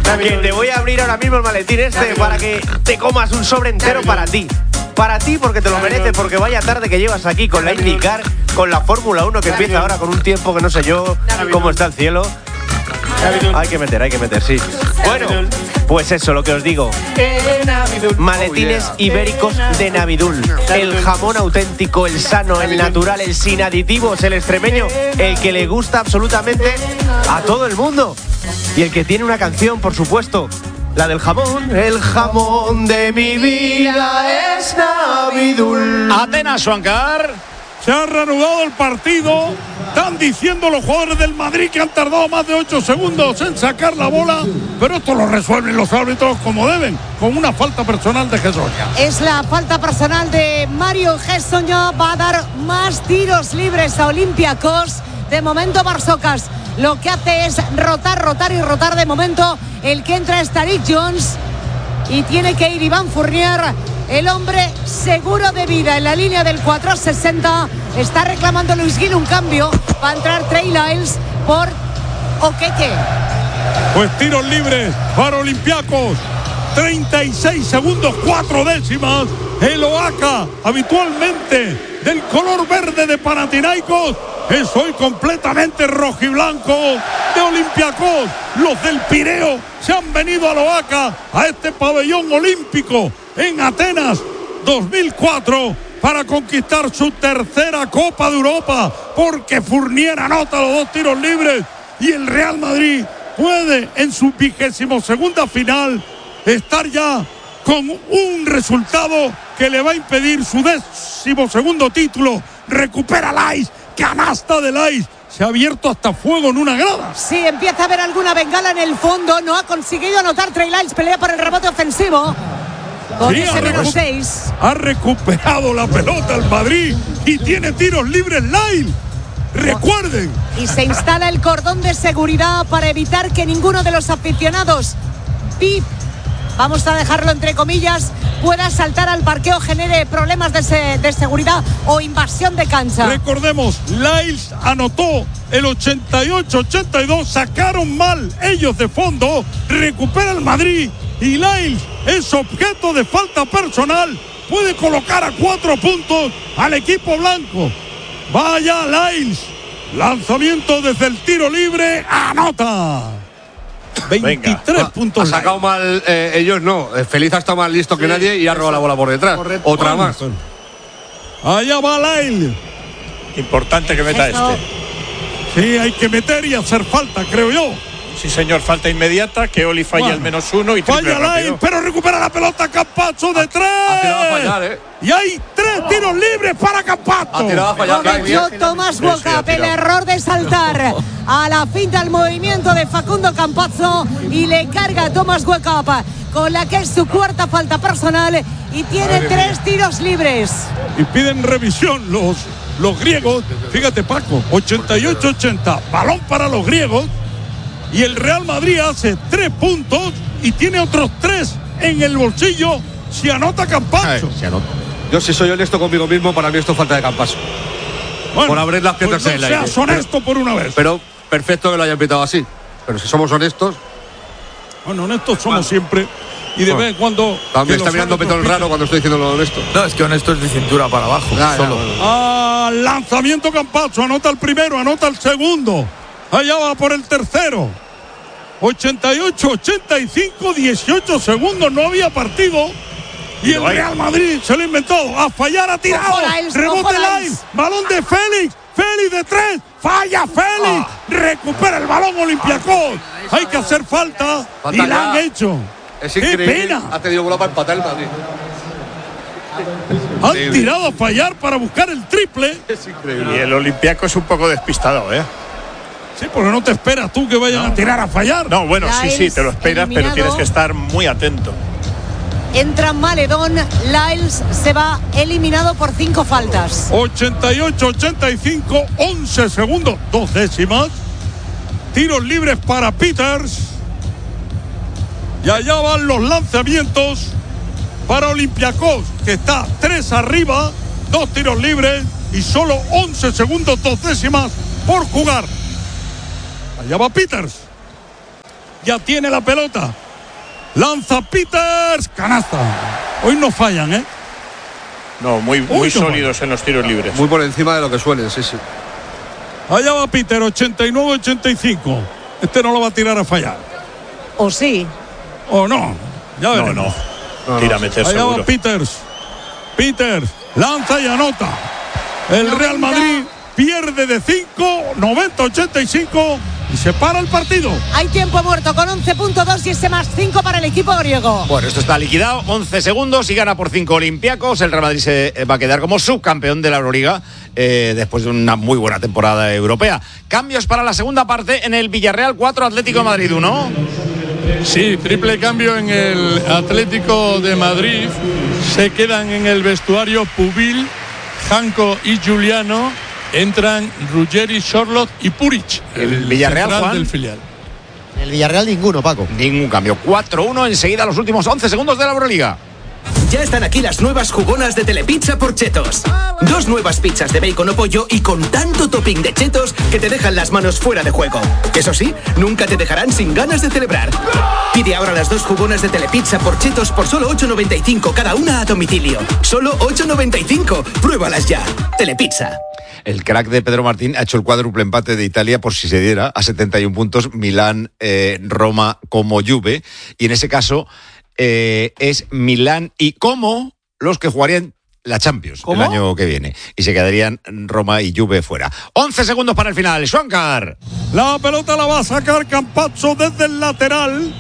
Que te voy a abrir ahora mismo el maletín para que te comas un sobre entero para ti. Para ti, porque te lo mereces, porque vaya tarde que llevas aquí con la IndyCar, con la Fórmula 1 que empieza ahora con un tiempo que no sé yo cómo está el cielo. Hay que meter, sí. Bueno, pues eso, lo que os digo. Maletines ibéricos de Navidul. El jamón auténtico, el sano, el natural, el sin aditivos, el extremeño, el que le gusta absolutamente a todo el mundo. Y el que tiene una canción, por supuesto, la del jamón. El jamón de mi vida es Navidul. Atenas, Suancar. Se ha reanudado el partido. Están diciendo los jugadores del Madrid que han tardado más de 8 segundos en sacar la bola, pero esto lo resuelven los árbitros como deben, con una falta personal de Gessoña. Es la falta personal de Mario Gessoña. Va a dar más tiros libres a Olympiacos. De momento Barsocas lo que hace es rotar de momento. El que entra es Tariq Jones y tiene que ir Iván Fournier, el hombre seguro de vida en la línea del 460. Está reclamando Luis Gil un cambio. Va a entrar Trey Lyles por Okeke. Pues tiros libres para Olympiacos. 36 segundos 4 décimas. El Oaxaca, habitualmente del color verde de Panathinaikos, es hoy completamente rojiblanco de Olympiacos. Los del Pireo se han venido al Oaxaca, a este pabellón olímpico en Atenas 2004, para conquistar su tercera Copa de Europa, porque Fournier anota los 2 tiros libres y el Real Madrid puede en su 22ª final estar ya con un resultado que le va a impedir su 12º título. Recupera Lyles, canasta de Lyles. Se ha abierto hasta fuego en una grada. Sí, empieza a haber alguna bengala en el fondo. No ha conseguido anotar Trey Lyles. Pelea por el rebote ofensivo. Con sí, ese menos 6. Ha recuperado la pelota el Madrid y tiene tiros libres Lyles. Recuerden. Y se instala el cordón de seguridad para evitar que ninguno de los aficionados VIP, vamos a dejarlo entre comillas, pueda saltar al parqueo, genere problemas de seguridad o invasión de cancha. Recordemos, Lyles anotó el 88-82, sacaron mal ellos de fondo, recupera el Madrid y Lyles es objeto de falta personal, puede colocar a 4 puntos al equipo blanco. Vaya Lyles, lanzamiento desde el tiro libre, anota. 23 Venga, puntos. Ha sacado mal, ellos no. Feliz ha estado más listo que nadie y ha robado la bola por detrás. Correcto. Otra más. Allá va Lyles. Importante que meta Eso. Sí, hay que meter y hacer falta, creo yo. Sí, señor, falta inmediata, que Oli falla el -1 y triple falla rápido. Lyles, pero recupera la pelota Campazzo de 3. Ha tirado a fallar, Y hay 3 tiros libres para Campazzo. Ha tirado a fallar. Cometió Tomás Walkup el error de saltar a la finta al movimiento de Facundo Campazzo y le carga a Tomás Walkup con la que es su 4ª falta personal y tiene 3 tiros libres. Y piden revisión los griegos. Fíjate, Paco, 88-80, balón para los griegos. Y el Real Madrid hace 3 puntos y tiene otros 3 en el bolsillo si anota Campazzo. Yo, si soy honesto conmigo mismo, para mí esto es falta de Campazzo. Bueno, por abrir las piernas pues en no el aire. seas honesto por una vez. Pero perfecto que lo hayan pitado así. Pero si somos honestos. Bueno, honestos somos siempre. Y de vez en cuando. También está mirando petón raro cuando estoy diciendo lo honesto. No, es que honesto es de cintura para abajo. Solo. Lanzamiento Campazzo, anota el primero, anota el segundo. Allá va por el tercero. 88-85, 18 segundos, no había partido. Y el Real Madrid se lo ha inventado. A fallar, ha tirado. Rebote Lyles, balón de Félix. Félix de 3, falla Félix. Recupera el balón Olympiacos. Hay que hacer falta y la han hecho. Es ¡Qué increíble. pena! Ha tenido bola para empatar el Madrid. Han tirado a fallar para buscar el triple. Es increíble. Y el Olympiaco es un poco despistado, ¿eh? Sí, porque no te esperas tú que vayan a tirar a fallar. No, bueno, sí, te lo esperas, eliminado. pero tienes que estar muy atento. Entra Maledón, Lyles se va eliminado por 5 faltas. 88-85, 11 segundos, 2 décimas. Tiros libres para Peters. Y allá van los lanzamientos para Olympiacos, que está 3 arriba, 2 tiros libres y solo 11 segundos, 2 décimas por jugar. Allá va Peters. ya tiene la pelota. Lanza Peters, canasta. Hoy no fallan, ¿eh? No, muy sólidos en los tiros libres. Muy por encima de lo que suelen, sí. Allá va Peter, 89-85. Este no lo va a tirar a fallar. ¿O sí? ¿O no? Ya veremos. No. Tira a meter allá seguro. va Peters, lanza y anota. El Real Madrid pierde de 5, 90-85 y se para el partido. Hay tiempo muerto con 11.2 y ese más 5 para el equipo griego. Bueno, esto está liquidado, 11 segundos y gana por 5 Olympiacos. El Real Madrid se va a quedar como subcampeón de la Euroliga después de una muy buena temporada europea. Cambios para la segunda parte en el Villarreal 4, Atlético de Madrid 1. Sí, triple cambio en el Atlético de Madrid. Se quedan en el vestuario Pubil, Janko y Giuliano. Entran Ruggeri, Sorloth y Puric. El Villarreal, Juan. Del filial. El Villarreal ninguno, Paco. Ningún cambio. 4-1 enseguida los últimos 11 segundos de la Euroliga. Ya están aquí las nuevas jugonas de Telepizza por Chetos. 2 nuevas pizzas de bacon o pollo y con tanto topping de chetos que te dejan las manos fuera de juego. Eso sí, nunca te dejarán sin ganas de celebrar. Pide ahora las 2 jugonas de Telepizza por Chetos por solo 8,95 cada una a domicilio. Solo 8,95. Pruébalas ya. Telepizza. El crack de Pedro Martín ha hecho el cuádruple empate de Italia por si se diera a 71 puntos Milán, Roma como Juve. Y en ese caso es Milán y como los que jugarían la Champions el año que viene. Y se quedarían Roma y Juve fuera. 11 segundos para el final. Schwankar. La pelota la va a sacar Campazzo desde el lateral.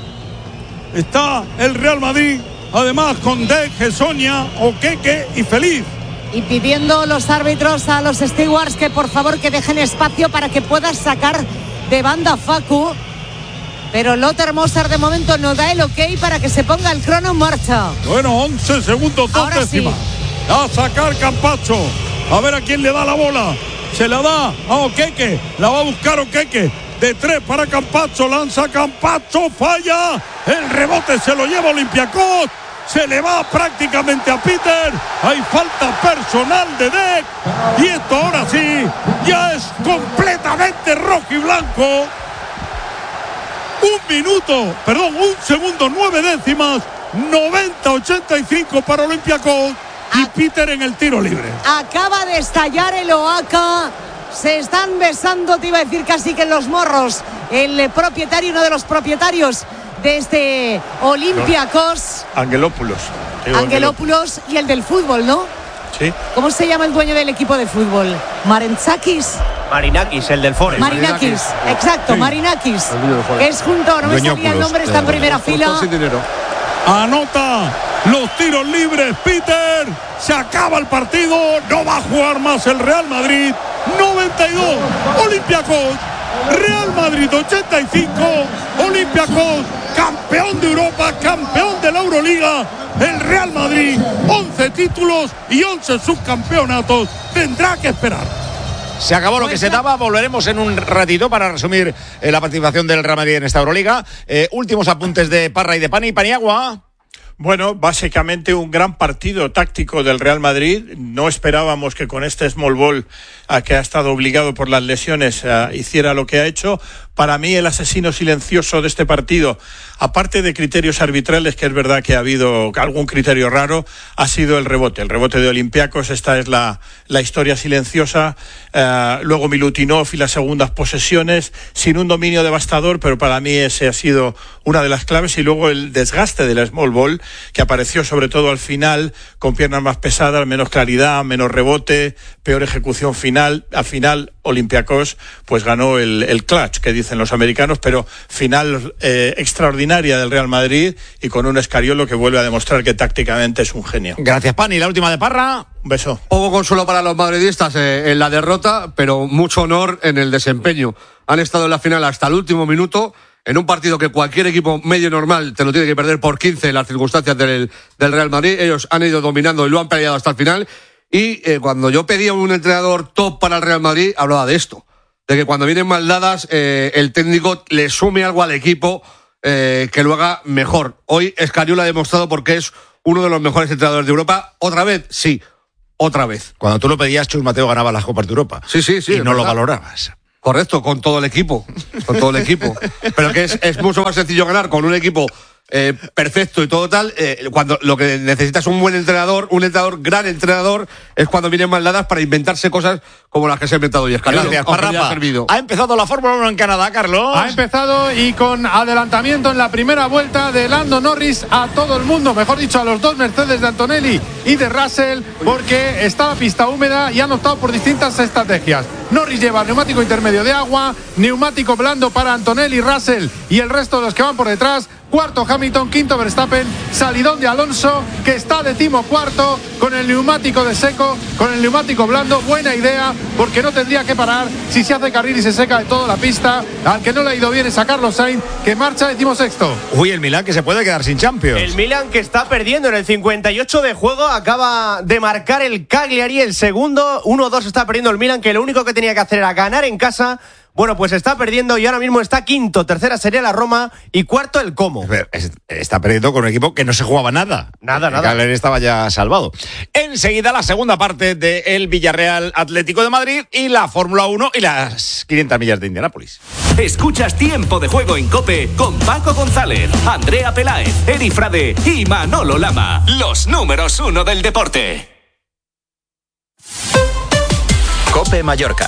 Está el Real Madrid. Además con Deck, Sonia, Okeke y Feliz. Y pidiendo los árbitros a los stewards que por favor que dejen espacio para que puedas sacar de banda Facu. Pero Lothar Moser de momento no da el ok para que se ponga el crono en marcha. Bueno, 11 segundos, 2 décimas. Sí. A sacar Campazzo. A ver a quién le da la bola. Se la da a Okeke. La va a buscar Okeke. De 3 para Campazzo. Lanza Campazzo. Falla. El rebote se lo lleva Olympiacos. Se le va prácticamente a Peter. Hay falta personal de Deck. Y esto ahora sí ya es completamente rojo y blanco. 1 segundo, 9 décimas. 90-85 para Olympiacos. Y Peter en el tiro libre. Acaba de estallar el Oaca. Se están besando, te iba a decir casi que en los morros. El propietario, uno de los propietarios de este Olympiacos. Angelopoulos y el del fútbol, ¿no? Sí. ¿Cómo se llama el dueño del equipo de fútbol? Marinakis, el del Forest. Marinakis, exacto, sí. Marinakis. Es junto, no me salía el nombre, está en primera fila. Anota los tiros libres, Peter. Se acaba el partido. No va a jugar más el Real Madrid. 92, Olympiacos. Real Madrid 85, Olympiacos, campeón de Europa, campeón de la Euroliga. El Real Madrid, 11 títulos y 11 subcampeonatos. Tendrá que esperar. Se acabó lo que se daba. Volveremos en un ratito para resumir la participación del Real Madrid en esta Euroliga. Últimos apuntes de Parra y de Paniagua. Bueno, básicamente un gran partido táctico del Real Madrid. No esperábamos que con este small ball, a que ha estado obligado por las lesiones, hiciera lo que ha hecho. Para mí el asesino silencioso de este partido, aparte de criterios arbitrales, que es verdad que ha habido algún criterio raro, ha sido el rebote de Olympiacos. Esta es la historia silenciosa. Luego Milutinov y las segundas posesiones, sin un dominio devastador, pero para mí ese ha sido una de las claves. Y luego el desgaste del small ball, que apareció sobre todo al final, con piernas más pesadas, menos claridad, menos rebote, peor ejecución final. Al final Olympiacos pues ganó el clutch, que dicen los americanos, pero final extraordinaria del Real Madrid, y con un Escariolo que vuelve a demostrar que tácticamente es un genio. Gracias, Pani. La última de Parra. Un beso. Poco consuelo para los madridistas en la derrota, pero mucho honor en el desempeño. Han estado en la final hasta el último minuto, en un partido que cualquier equipo medio normal te lo tiene que perder por 15 en las circunstancias del Real Madrid. Ellos han ido dominando y lo han peleado hasta el final. Y cuando yo pedía un entrenador top para el Real Madrid, hablaba de esto, de que cuando vienen mal dadas, el técnico le sume algo al equipo que lo haga mejor. Hoy Escariolo ha demostrado porque es uno de los mejores entrenadores de Europa. ¿Otra vez? Sí, otra vez. Cuando tú lo pedías, Chus Mateo ganaba las Copas de Europa. Sí. Y no lo valorabas. Correcto, con todo el equipo. Pero que es mucho más sencillo ganar con un equipo perfecto y todo tal, cuando lo que necesitas un buen entrenador, gran entrenador, es cuando vienen mal dadas para inventarse cosas como las que se ha inventado hoy. Gracias, Parrapa. Ha empezado la Fórmula 1 en Canadá, Carlos. Ha empezado y con adelantamiento en la primera vuelta de Lando Norris a todo el mundo, mejor dicho, a los dos Mercedes de Antonelli y de Russell, porque está la pista húmeda y han optado por distintas estrategias. Norris lleva neumático intermedio de agua, neumático blando para Antonelli, Russell y el resto de los que van por detrás. Cuarto Hamilton, quinto Verstappen, salidón de Alonso, que está 14º con el neumático de seco, con el neumático blando. Buena idea, porque no tendría que parar si se hace carril y se seca de toda la pista. Al que no le ha ido bien es a Carlos Sainz, que marcha 16º. Uy, el Milán que se puede quedar sin Champions. El Milán que está perdiendo en el 58 de juego, acaba de marcar el Cagliari, el segundo. 1-2 está perdiendo el Milán, que lo único que tenía que hacer era ganar en casa. Bueno, pues está perdiendo y ahora mismo está quinto. Tercera sería la Roma y cuarto el Como. Está perdiendo con un equipo que no se jugaba nada. Nada. El Cagliari estaba ya salvado. Enseguida la segunda parte del Villarreal Atlético de Madrid y la Fórmula 1 y las 500 millas de Indianápolis. Escuchas Tiempo de Juego en COPE con Paco González, Andrea Peláez, Eri Frade y Manolo Lama. Los números 1 del deporte. COPE Mallorca.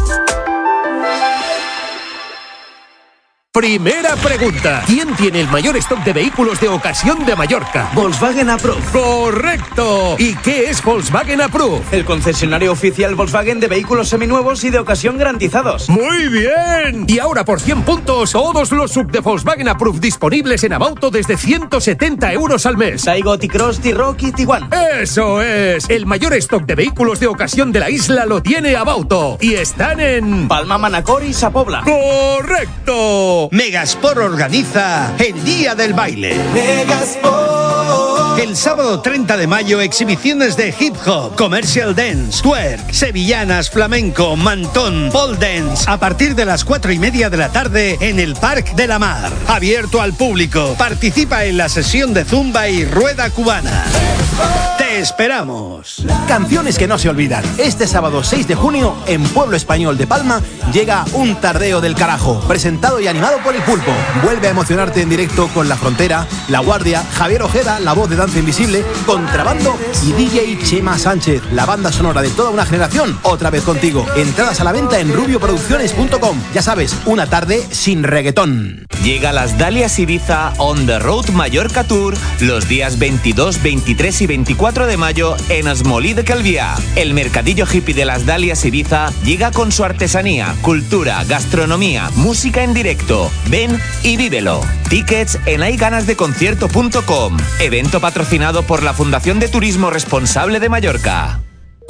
Primera pregunta. ¿Quién tiene el mayor stock de vehículos de ocasión de Mallorca? Volkswagen Approved. ¡Correcto! ¿Y qué es Volkswagen Approved? El concesionario oficial Volkswagen de vehículos seminuevos y de ocasión garantizados. ¡Muy bien! Y ahora por 100 puntos, todos los sub de Volkswagen Approved disponibles en Abauto desde 170 euros al mes. Taigo, T-Cross, T-Roc y Tiguan. ¡Eso es! El mayor stock de vehículos de ocasión de la isla lo tiene Abauto. Y están en Palma, Manacor y Sapobla. ¡Correcto! Megasport organiza el Día del Baile. Megasport. El sábado 30 de mayo, exhibiciones de hip hop, commercial dance, twerk, sevillanas, flamenco, mantón, pole dance, a partir de las 4:30 de la tarde en el Parc de la Mar. Abierto al público. Participa en la sesión de zumba y rueda cubana. ¡Te esperamos! Canciones que no se olvidan. Este sábado 6 de junio, en Pueblo Español de Palma, llega Un Tardeo del Carajo, presentado y animado por El Pulpo. Vuelve a emocionarte en directo con La Frontera, La Guardia, Javier Ojeda, la voz de Danza Invisible, Contrabando y DJ Chema Sánchez, la banda sonora de toda una generación, otra vez contigo. Entradas a la venta en rubioproducciones.com. Ya sabes, una tarde sin reggaetón. Llega Las Dalias Ibiza On The Road Mallorca Tour los días 22, 23 y 24 de mayo en Esmolí de Calviá. El mercadillo hippie de Las Dalias Ibiza llega con su artesanía, cultura, gastronomía, música en directo. Ven y vívelo. Tickets en hayganasdeconcierto.com. Evento patrocinado por la Fundación de Turismo Responsable de Mallorca.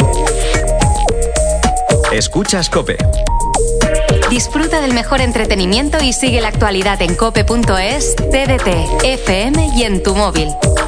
Escuchas COPE. Disfruta del mejor entretenimiento y sigue la actualidad en cope.es, TDT, FM y en tu móvil.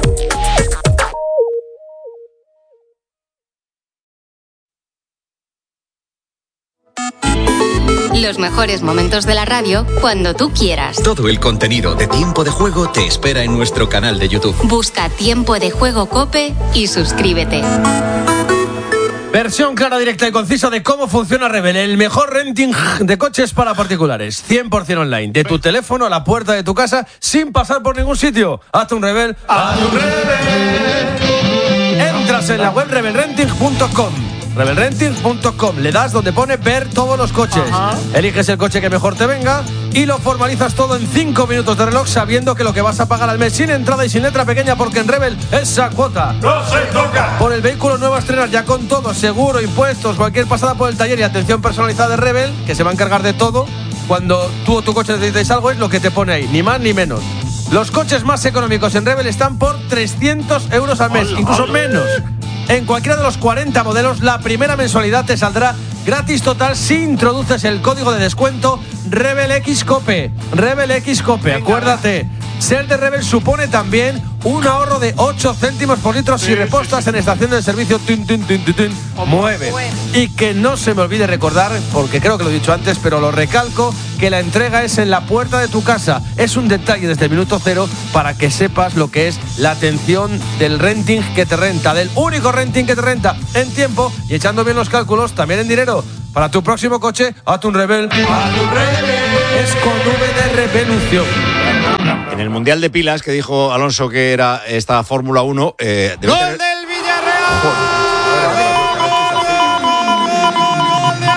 Los mejores momentos de la radio cuando tú quieras. Todo el contenido de Tiempo de Juego te espera en nuestro canal de YouTube. Busca Tiempo de Juego COPE y suscríbete. Versión clara, directa y concisa de cómo funciona Rebel, el mejor renting de coches para particulares. 100% online, de tu teléfono a la puerta de tu casa, sin pasar por ningún sitio. Hazte un Rebel. ¡Hazte un Rebel! Entras en la web rebelrenting.com. rebelrenting.com, le das donde pone ver todos los coches. Eliges el coche que mejor te venga y lo formalizas todo en 5 minutos de reloj, sabiendo que lo que vas a pagar al mes sin entrada y sin letra pequeña, porque en Rebel esa cuota no se toca. Por el vehículo nuevo a estrenar, ya con todo, seguro, impuestos, cualquier pasada por el taller y atención personalizada de Rebel, que se va a encargar de todo. Cuando tú o tu coche necesitáis algo, es lo que te pone ahí, ni más ni menos. Los coches más económicos en Rebel están por 300 euros al mes, incluso menos. En cualquiera de los 40 modelos, la primera mensualidad te saldrá gratis total si introduces el código de descuento RebelXCOPE. RebelXCOPE, acuérdate. Ser de Rebel supone también un ahorro de 8 céntimos por litro si repostas en estación de servicio Mueve. Y que no se me olvide recordar, porque creo que lo he dicho antes, pero lo recalco, que la entrega es en la puerta de tu casa. Es un detalle desde el minuto cero para que sepas lo que es la atención del renting que te renta, del único renting que te renta en tiempo y echando bien los cálculos, también en dinero. Para tu próximo coche, hazte un Rebel. Es con V de revolución. En el Mundial de Pilas, que dijo Alonso que era esta Fórmula 1... ¡Gol del Villarreal! ¡Gol de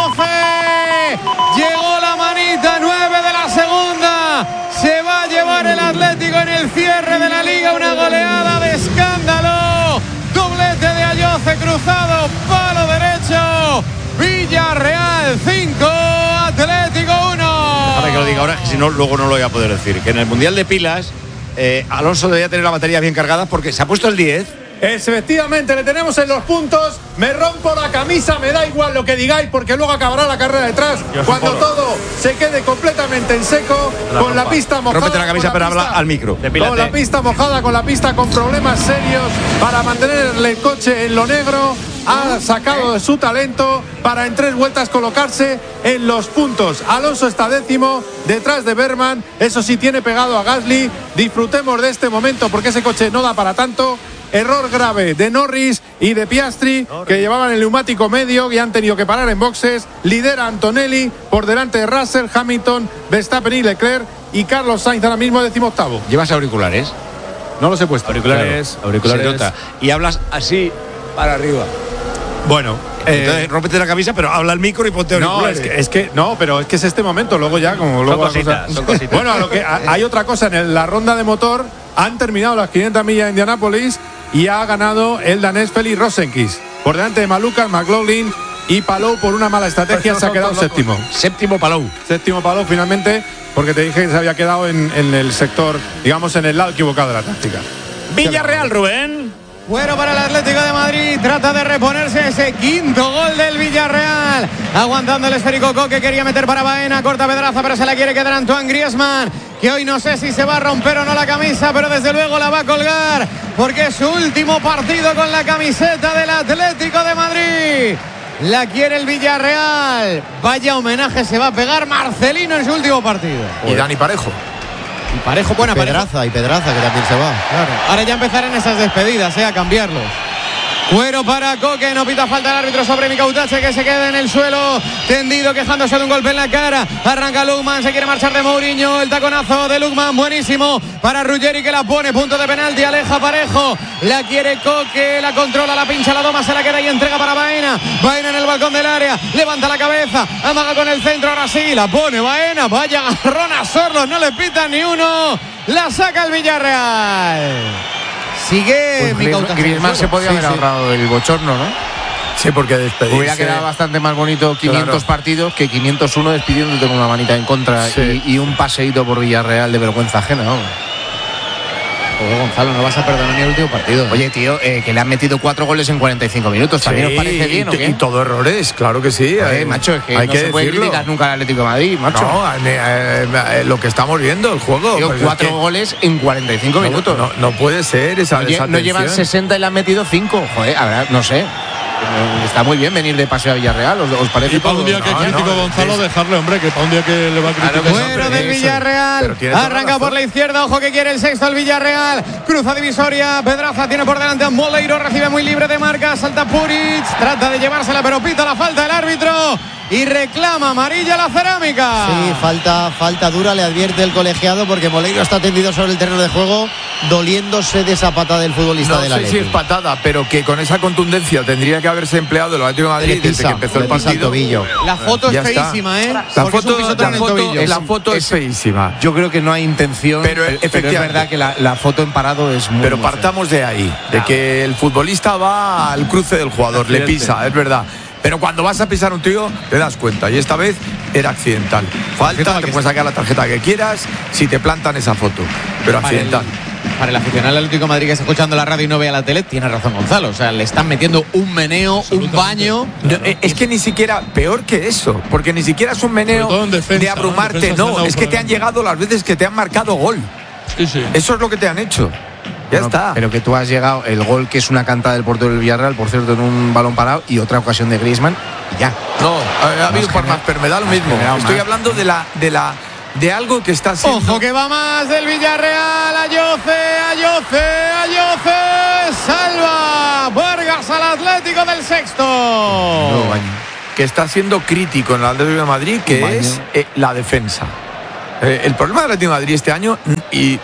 Ayoce! Llegó la manita, 9 de la segunda. Se va a llevar el Atlético en el cierre de la Liga. Una goleada de escándalo. Doblete de Ayoce cruzado, palo derecho. Villarreal 5, Atlético 1. Ahora que lo diga ahora, si no, luego no lo voy a poder decir. Que en el Mundial de Pilas, Alonso debería tener la batería bien cargada porque se ha puesto el 10. Efectivamente, le tenemos en los puntos. Me rompo la camisa, me da igual lo que digáis, porque luego acabará la carrera detrás. Cuando todo se quede completamente en seco, con la pista mojada. Rómpete la camisa, pero habla al micro. Con la pista mojada, con la pista con problemas serios para mantenerle el coche en lo negro. Ha sacado de su talento para en 3 vueltas colocarse en los puntos. Alonso está 10º detrás de Berman. Eso sí, tiene pegado a Gasly. Disfrutemos de este momento porque ese coche no da para tanto. Error grave de Norris y de Piastri, que llevaban el neumático medio y han tenido que parar en boxes. Lidera Antonelli por delante de Russell, Hamilton, Verstappen y Leclerc. Y Carlos Sainz ahora mismo 18º. ¿Llevas auriculares? No los he puesto. Auriculares. Se nota. Y hablas así para arriba. Bueno, entonces rómpete la camisa, pero habla al micro y ponte auriculares. No, pero es que es este momento. Luego ya, como luego son cositas. Bueno, hay otra cosa. En la ronda de motor han terminado las 500 millas de Indianápolis y ha ganado el danés Felix Rosenqvist. Por delante de Maluca, McLaughlin y Palou, por una mala estrategia, se ha quedado séptimo. Séptimo Palou finalmente, porque te dije que se había quedado en el sector, digamos, en el lado equivocado de la táctica. Villarreal, Rubén. Bueno para el Atlético de Madrid, trata de reponerse ese 5º gol del Villarreal. Aguantando el esférico Coque, quería meter para Baena, corta Pedraza, pero se la quiere quedar Antoine Griezmann, que hoy no sé si se va a romper o no la camisa, pero desde luego la va a colgar, porque es su último partido con la camiseta del Atlético de Madrid. La quiere el Villarreal. Vaya homenaje se va a pegar Marcelino en su último partido. Y Dani Parejo. Y Parejo, buena Pedraza, y Pedraza, que también se va. Claro. Ahora ya empezarán esas despedidas, a cambiarlos. Cuero para Coque, no pita falta el árbitro sobre Micautache, que se queda en el suelo tendido, quejándose de un golpe en la cara. Arranca Lukman, se quiere marchar de Mourinho, el taconazo de Lukman, buenísimo para Ruggeri, que la pone, punto de penalti, aleja Parejo, la quiere Coque, la controla, la pincha, la doma, se la queda y entrega para Baena. Baena en el balcón del área, levanta la cabeza, amaga con el centro, ahora sí, la pone Baena, vaya agarrón a Sorlos, no le pitan ni uno, la saca el Villarreal. Sigue Griezmann se podía haber ahorrado el bochorno, ¿no? Sí, porque despedirse... Hubiera quedado bastante más bonito 500 partidos que 501 despidiéndote con una manita en contra y un paseíto por Villarreal de vergüenza ajena, ¿no? Joder, Gonzalo, no vas a perdonar ni el último partido. Oye, tío, que le han metido 4 goles en 45 minutos. ¿También os parece bien o qué? Y todo errores, claro que sí. Macho, es que hay no que se puede decirlo. criticar nunca al Atlético de Madrid, macho. No, lo que estamos viendo, el juego. Tío, 4 goles en 45 minutos. No puede ser esa No llevan 60 y le han metido 5. Joder, a ver, no sé. Está muy bien venir de paseo a Villarreal, ¿os parece? Y para un día que critico Gonzalo, dejarle, hombre, que para un día que le va a criticar. Fuera del Villarreal, arranca por la izquierda, ojo que quiere el sexto el Villarreal, cruza divisoria, Pedraza tiene por delante a Moleiro, recibe muy libre de marca, salta Puric, trata de llevársela pero pita la falta el árbitro y reclama amarilla la Cerámica. Sí, falta dura, le advierte el colegiado porque Moleiro está tendido sobre el terreno de juego, doliéndose de esa patada del futbolista del Atlético. No sé si es patada, pero que con esa contundencia tendría que haberse empleado el Atlético de Madrid desde que empezó el partido. La foto es feísima, ¿eh? La foto es feísima. Yo creo que no hay intención, pero es verdad que la foto en parado es muy... Pero partamos de ahí, de que el futbolista va al cruce del jugador, le pisa, es verdad. Pero cuando vas a pisar a un tío, te das cuenta. Y esta vez era accidental. Falta, te puedes sacar la tarjeta que quieras si te plantan esa foto. Pero accidental. Para el aficionado del Atlético de Madrid que está escuchando la radio y no ve a la tele, tiene razón Gonzalo. O sea, le están metiendo un meneo, un baño. No, es que ni siquiera, peor que eso, porque ni siquiera es un meneo de abrumarte. No, es que te han llegado las veces que te han marcado gol. Sí. Eso es lo que te han hecho. Ya está. Pero que tú has llegado, el gol que es una cantada del portero del Villarreal, por cierto, en un balón parado, y otra ocasión de Griezmann, y ya. No, ha habido por más, pero me da lo mismo. Estoy hablando de algo que está haciendo. Ojo que va más del Villarreal. Ayoce. Salva Vargas al Atlético del sexto. que está siendo crítico en el Atlético de Madrid, que es la defensa. El problema del Atlético de Madrid este año e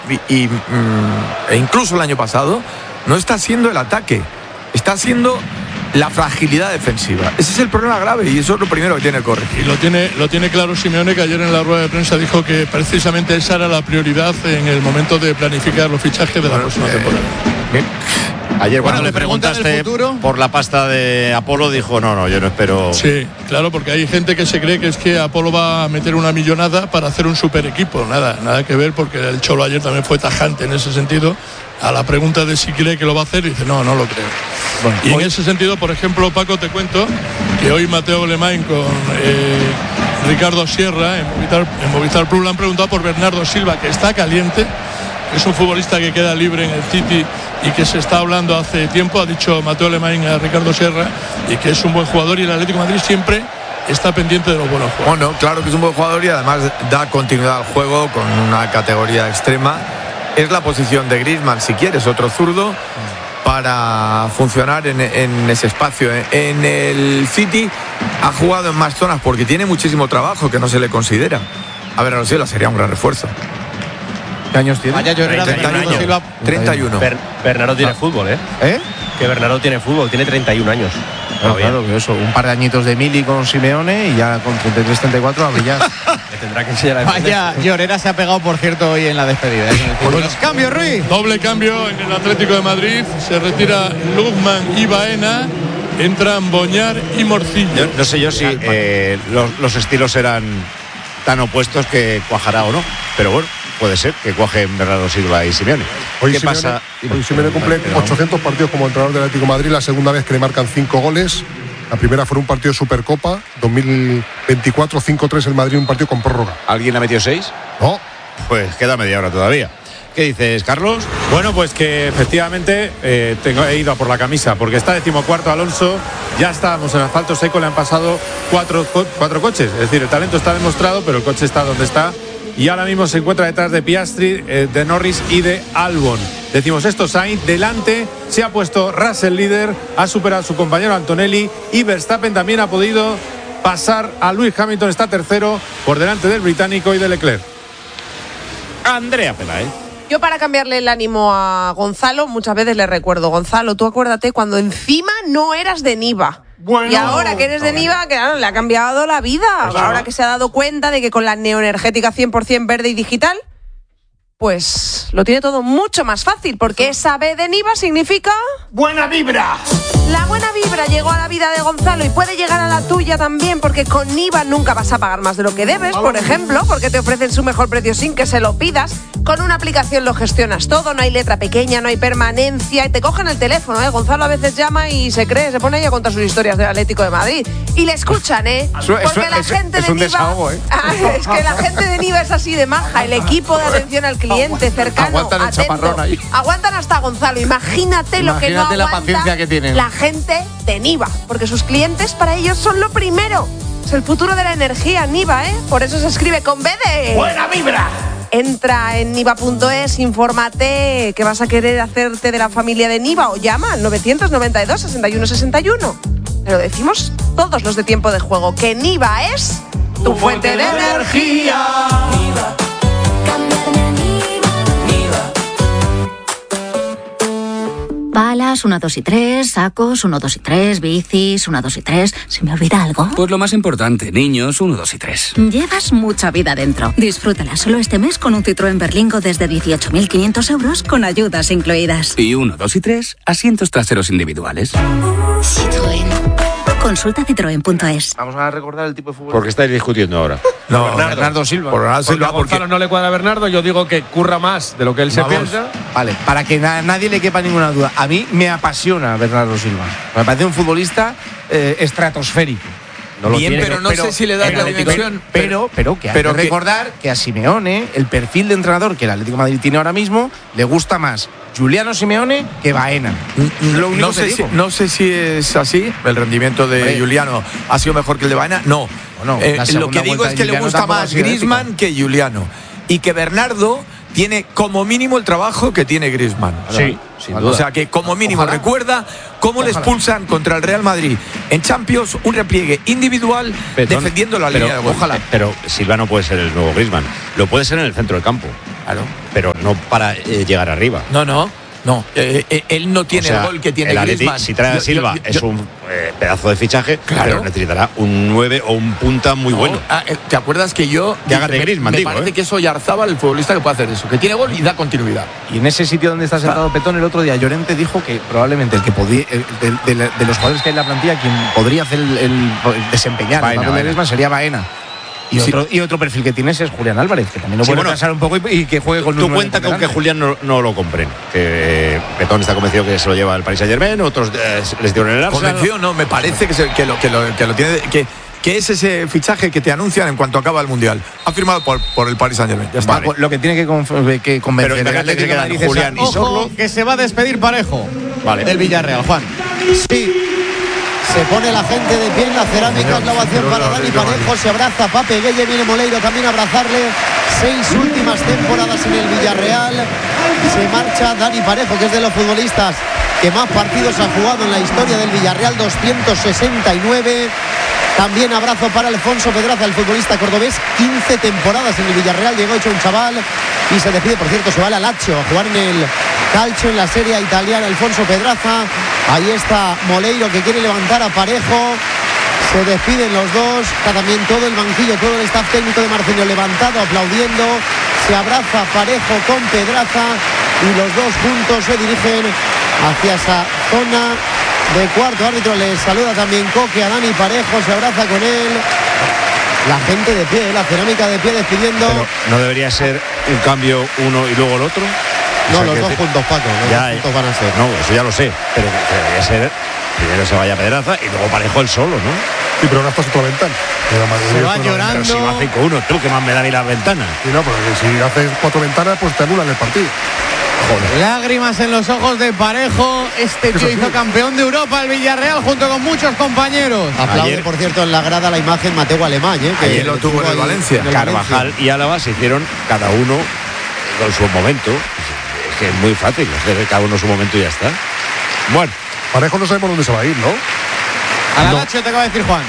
incluso el año pasado no está siendo el ataque, está siendo la fragilidad defensiva. Ese es el problema grave y eso es lo primero que tiene que corregir. Y lo tiene claro Simeone, que ayer en la rueda de prensa dijo que precisamente esa era la prioridad en el momento de planificar los fichajes de la próxima temporada. Bien. Ayer cuando le preguntaste por la pasta de Apolo dijo no, yo no espero. Sí, claro, porque hay gente que se cree que es que Apolo va a meter una millonada para hacer un super equipo. Nada que ver, porque el Cholo ayer también fue tajante en ese sentido. A la pregunta de si cree que lo va a hacer, dice no lo creo. Bueno, y en ese sentido, por ejemplo, Paco, te cuento que hoy Mateo Alemán con Ricardo Sierra en Movistar Plus le han preguntado por Bernardo Silva, que está caliente. Es un futbolista que queda libre en el City y que se está hablando hace tiempo, ha dicho Mateo Alemán a Ricardo Sierra, y que es un buen jugador, y el Atlético de Madrid siempre está pendiente de los buenos jugadores. Bueno, claro que es un buen jugador y además da continuidad al juego con una categoría extrema. Es la posición de Griezmann, si quieres, otro zurdo, para funcionar en ese espacio. En el City ha jugado en más zonas porque tiene muchísimo trabajo que no se le considera. A ver, Silva sería un gran refuerzo. ¿Qué años tiene? 31. Bernardo tiene fútbol, ¿eh? Que Bernardo tiene fútbol, tiene 31 años. Claro, que eso, un par de añitos de Mili con Simeone y ya con 33-34 a brillar. Le tendrá que enseñar a Vaya, Llorera se ha pegado, por cierto, hoy en la despedida. Cambio, Ruiz. Doble cambio en el Atlético de Madrid. Se retira Lukman y Baena. Entran Boñar y Morcillo. No sé yo si los estilos eran tan opuestos que cuajará o no. Pero bueno, puede ser que cuajen Bernardo Silva y Simeone. ¿Qué pasa? Hoy Simeone cumple 800 partidos como entrenador del Atlético de Madrid, la segunda vez que le marcan 5 goles. La primera fue un partido de Supercopa, 2024, 5-3 el Madrid, un partido con prórroga. ¿Alguien ha metido 6? No. Pues queda media hora todavía. ¿Qué dices, Carlos? Bueno, pues que efectivamente he ido a por la camisa, porque está 14º Alonso, ya estábamos en asfalto seco, le han pasado cuatro coches. Es decir, el talento está demostrado, pero el coche está donde está. Y ahora mismo se encuentra detrás de Piastri, de Norris y de Albon. Decimos esto, Sainz delante, se ha puesto Russell líder, ha superado a su compañero Antonelli y Verstappen también ha podido pasar a Lewis Hamilton, está tercero por delante del británico y de Leclerc. Andrea Pelaez. Yo, para cambiarle el ánimo a Gonzalo, muchas veces le recuerdo: Gonzalo, tú acuérdate cuando encima no eras de Niva. Bueno, y ahora que eres de Niva, claro, le ha cambiado la vida. Pues ahora que se ha dado cuenta de que con la neoenergética 100% verde y digital, pues lo tiene todo mucho más fácil, porque esa B de Niva significa ¡buena vibra! La buena vibra llegó a la vida de Gonzalo y puede llegar a la tuya también, porque con Niva nunca vas a pagar más de lo que debes, por ejemplo, porque te ofrecen su mejor precio sin que se lo pidas. Con una aplicación lo gestionas todo, no hay letra pequeña, no hay permanencia y te cogen el teléfono, ¿eh? Gonzalo a veces llama y se pone ahí a contar sus historias del Atlético de Madrid. Y le escuchan, ¿eh? Porque la gente de Niva... Desahogo, ¿eh? Es que la gente de Niva es así de maja, el equipo de atención al cliente, cercano, aguantan el chaparrón ahí. Aguantan hasta Gonzalo. Imagínate lo que no aguanta la paciencia que tienen la gente de Niva, porque sus clientes para ellos son lo primero. Es el futuro de la energía, Niva, ¿eh? Por eso se escribe con B de... ¡buena vibra! Entra en niva.es, infórmate que vas a querer hacerte de la familia de Niva o llama al 992 61 61. Pero decimos todos los de Tiempo de Juego que Niva es tu fuente de energía. Niva. Palas, 1, 2 y 3, sacos, 1, 2 y 3, bicis, 1, 2 y 3. ¿Se me olvida algo? Pues lo más importante, niños, 1, 2 y 3. Llevas mucha vida dentro. Disfrútala solo este mes con un Citroën Berlingo desde 18.500 euros con ayudas incluidas. Y 1, 2 y 3, asientos traseros individuales. Citroën. Consulta citroen.es. Vamos a recordar el tipo de fútbol. ¿Por qué estáis discutiendo ahora? No, Bernardo Silva. Porque a Gonzalo no le cuadra a Bernardo, yo digo que curra más de lo que él se piensa. Vale, para que nadie le quepa ninguna duda. A mí me apasiona Bernardo Silva. Me parece un futbolista estratosférico. No bien, pero no sé si le da la dimensión. Pero que hay que recordar que a Simeone, el perfil de entrenador que el Atlético de Madrid tiene ahora mismo, le gusta más Giuliano Simeone que Baena. No sé si es así. El rendimiento de Giuliano ha sido mejor que el de Baena. No. Lo que digo es que le gusta más Griezmann que Giuliano. Y que Bernardo tiene como mínimo el trabajo que tiene Griezmann. Sí, sin duda. O sea que como mínimo recuerda cómo le expulsan contra el Real Madrid en Champions, un repliegue individual defendiendo la línea de gol. Ojalá. Pero Silva no puede ser el nuevo Griezmann. Lo puede ser en el centro del campo. Claro. Pero no para llegar arriba. No, él no tiene el gol que tiene el Griezmann. Atleti, si trae a Silva, es un pedazo de fichaje, pero necesitará un 9 o un punta muy bueno. ¿Te acuerdas que yo que haga de Griezmann, me parece que es Oyarzábal el futbolista que puede hacer eso, que tiene gol y da continuidad? Y en ese sitio donde está sentado Petón el otro día, Llorente dijo que probablemente el que podía, de los jugadores que hay en la plantilla, quien podría hacer el desempeñar el papel de Griezmann sería Baena. Y otro perfil que tienes es Julián Álvarez, que también lo puede pasar un poco y que juegue con Tú cuenta que aunque Julián no lo compren, que Petón está convencido que se lo lleva el Paris Saint-Germain, otros les dieron el Arsenal. Convencido no, me parece que lo tiene, que es ese fichaje que te anuncian en cuanto acaba el Mundial. Ha firmado por el Paris Saint-Germain. Ya está. Vale. Lo que tiene que convencer el Atlético de Madrid, Julián y Sorlo, que se va a despedir Parejo del Villarreal, Juan. Sí. Se pone la gente de pie en la cerámica, es la ovación para Dani Parejo, se abraza Pape Gueye, viene Moleiro también a abrazarle. 6 últimas temporadas en el Villarreal. Se marcha Dani Parejo, que es de los futbolistas que más partidos ha jugado en la historia del Villarreal, 269. También abrazo para Alfonso Pedraza, el futbolista cordobés, 15 temporadas en el Villarreal, llegó hecho un chaval y se despide, por cierto, se va al Lazio a jugar en el Calcio en la Serie italiana. Alfonso Pedraza, ahí está Moleiro que quiere levantar a Parejo, se despiden los dos, está también todo el banquillo, todo el staff técnico de Marcelino levantado, aplaudiendo, se abraza Parejo con Pedraza y los dos juntos se dirigen hacia esa zona de cuarto. Árbitro les saluda también Coque a Dani Parejo, se abraza con él. La gente de pie, la cerámica de pie despidiendo. Pero ¿no debería ser un cambio uno y luego el otro? No, los dos juntos, Paco. Los dos juntos van a ser. No, eso ya lo sé. Pero debería ser, primero se vaya Pedraza y luego Parejo el solo, ¿no? Sí, pero ahora está otra ventana. Se va llorando. Pero si va 5-1, tú que más me da a mí las ventanas. Sí, no, porque si haces 4 ventanas, pues te anulan el partido. Joder. Lágrimas en los ojos de Parejo. Este tío hizo campeón de Europa el Villarreal junto con muchos compañeros. Aplaude, por cierto, en la grada la imagen Mateo Alemán, que ayer lo tuvo en el Valencia. Carvajal y Álava se hicieron cada uno con su momento. Es que es muy fácil, hacer cada uno su momento y ya está. Bueno, Parejo no sabemos dónde se va a ir, ¿no? A la Lazio te acaba de decir Juan.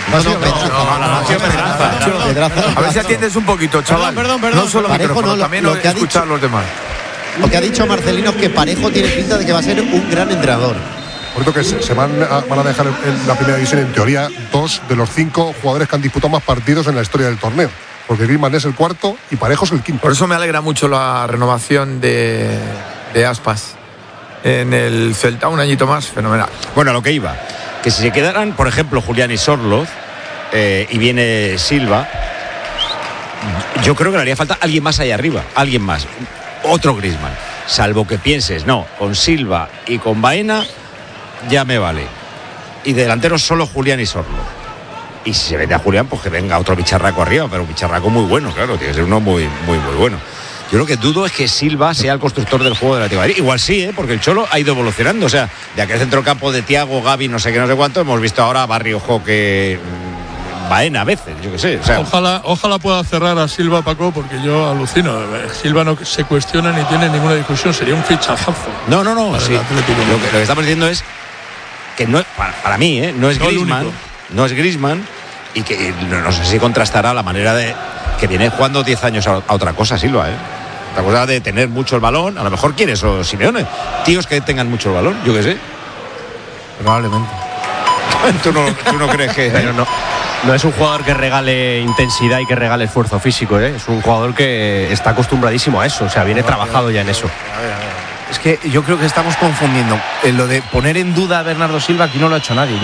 Pedraza. A ver si atiendes un poquito, chaval. Perdón. No solo Parejo, micrófono, también lo que ha escuchar dicho, los demás. Lo que ha dicho Marcelino es que Parejo tiene pinta de que va a ser un gran entrenador. Por eso que se van a dejar en la primera división, en teoría, 2 de los 5 jugadores que han disputado más partidos en la historia del torneo. Porque Griezmann es el cuarto y Parejo es el quinto. Por eso me alegra mucho la renovación de Aspas en el Celta, un añito más, fenomenal. Bueno, a lo que iba, que si se quedaran, por ejemplo, Julián y Sorloz y viene Silva, yo creo que le haría falta alguien más ahí arriba, alguien más, otro Griezmann, salvo que pienses, no, con Silva y con Baena ya me vale, y de delanteros solo Julián y Sorloz. Y si se vende a Julián, pues que venga otro bicharraco arriba, pero un bicharraco muy bueno, claro, tiene que ser uno muy bueno. Yo lo que dudo es que Silva sea el constructor del juego de la Atlético de Madrid. Igual sí, porque el Cholo ha ido evolucionando. O sea, de aquel centrocampo de Thiago, Gavi, no sé cuánto, hemos visto ahora a Barrio Joque, Baena a veces, yo qué sé. O sea, ojalá pueda cerrar a Silva, Paco, porque yo alucino. Silva no se cuestiona ni tiene ninguna discusión, sería un fichajazo. No, sí. Lo que estamos diciendo es que no, para mí, no es Griezmann, y que no sé si contrastará la manera de que viene jugando 10 años a otra cosa, Silva, Otra cosa de tener mucho el balón, a lo mejor quiere eso Simeone, tíos que tengan mucho el balón, yo qué sé. Probablemente. ¿Tú no crees que...? Pero no es un jugador que regale intensidad y que regale esfuerzo físico, Es un jugador que está acostumbradísimo a eso, o sea, viene trabajado ya en eso. Es que yo creo que estamos confundiendo lo de poner en duda a Bernardo Silva, aquí no lo ha hecho nadie.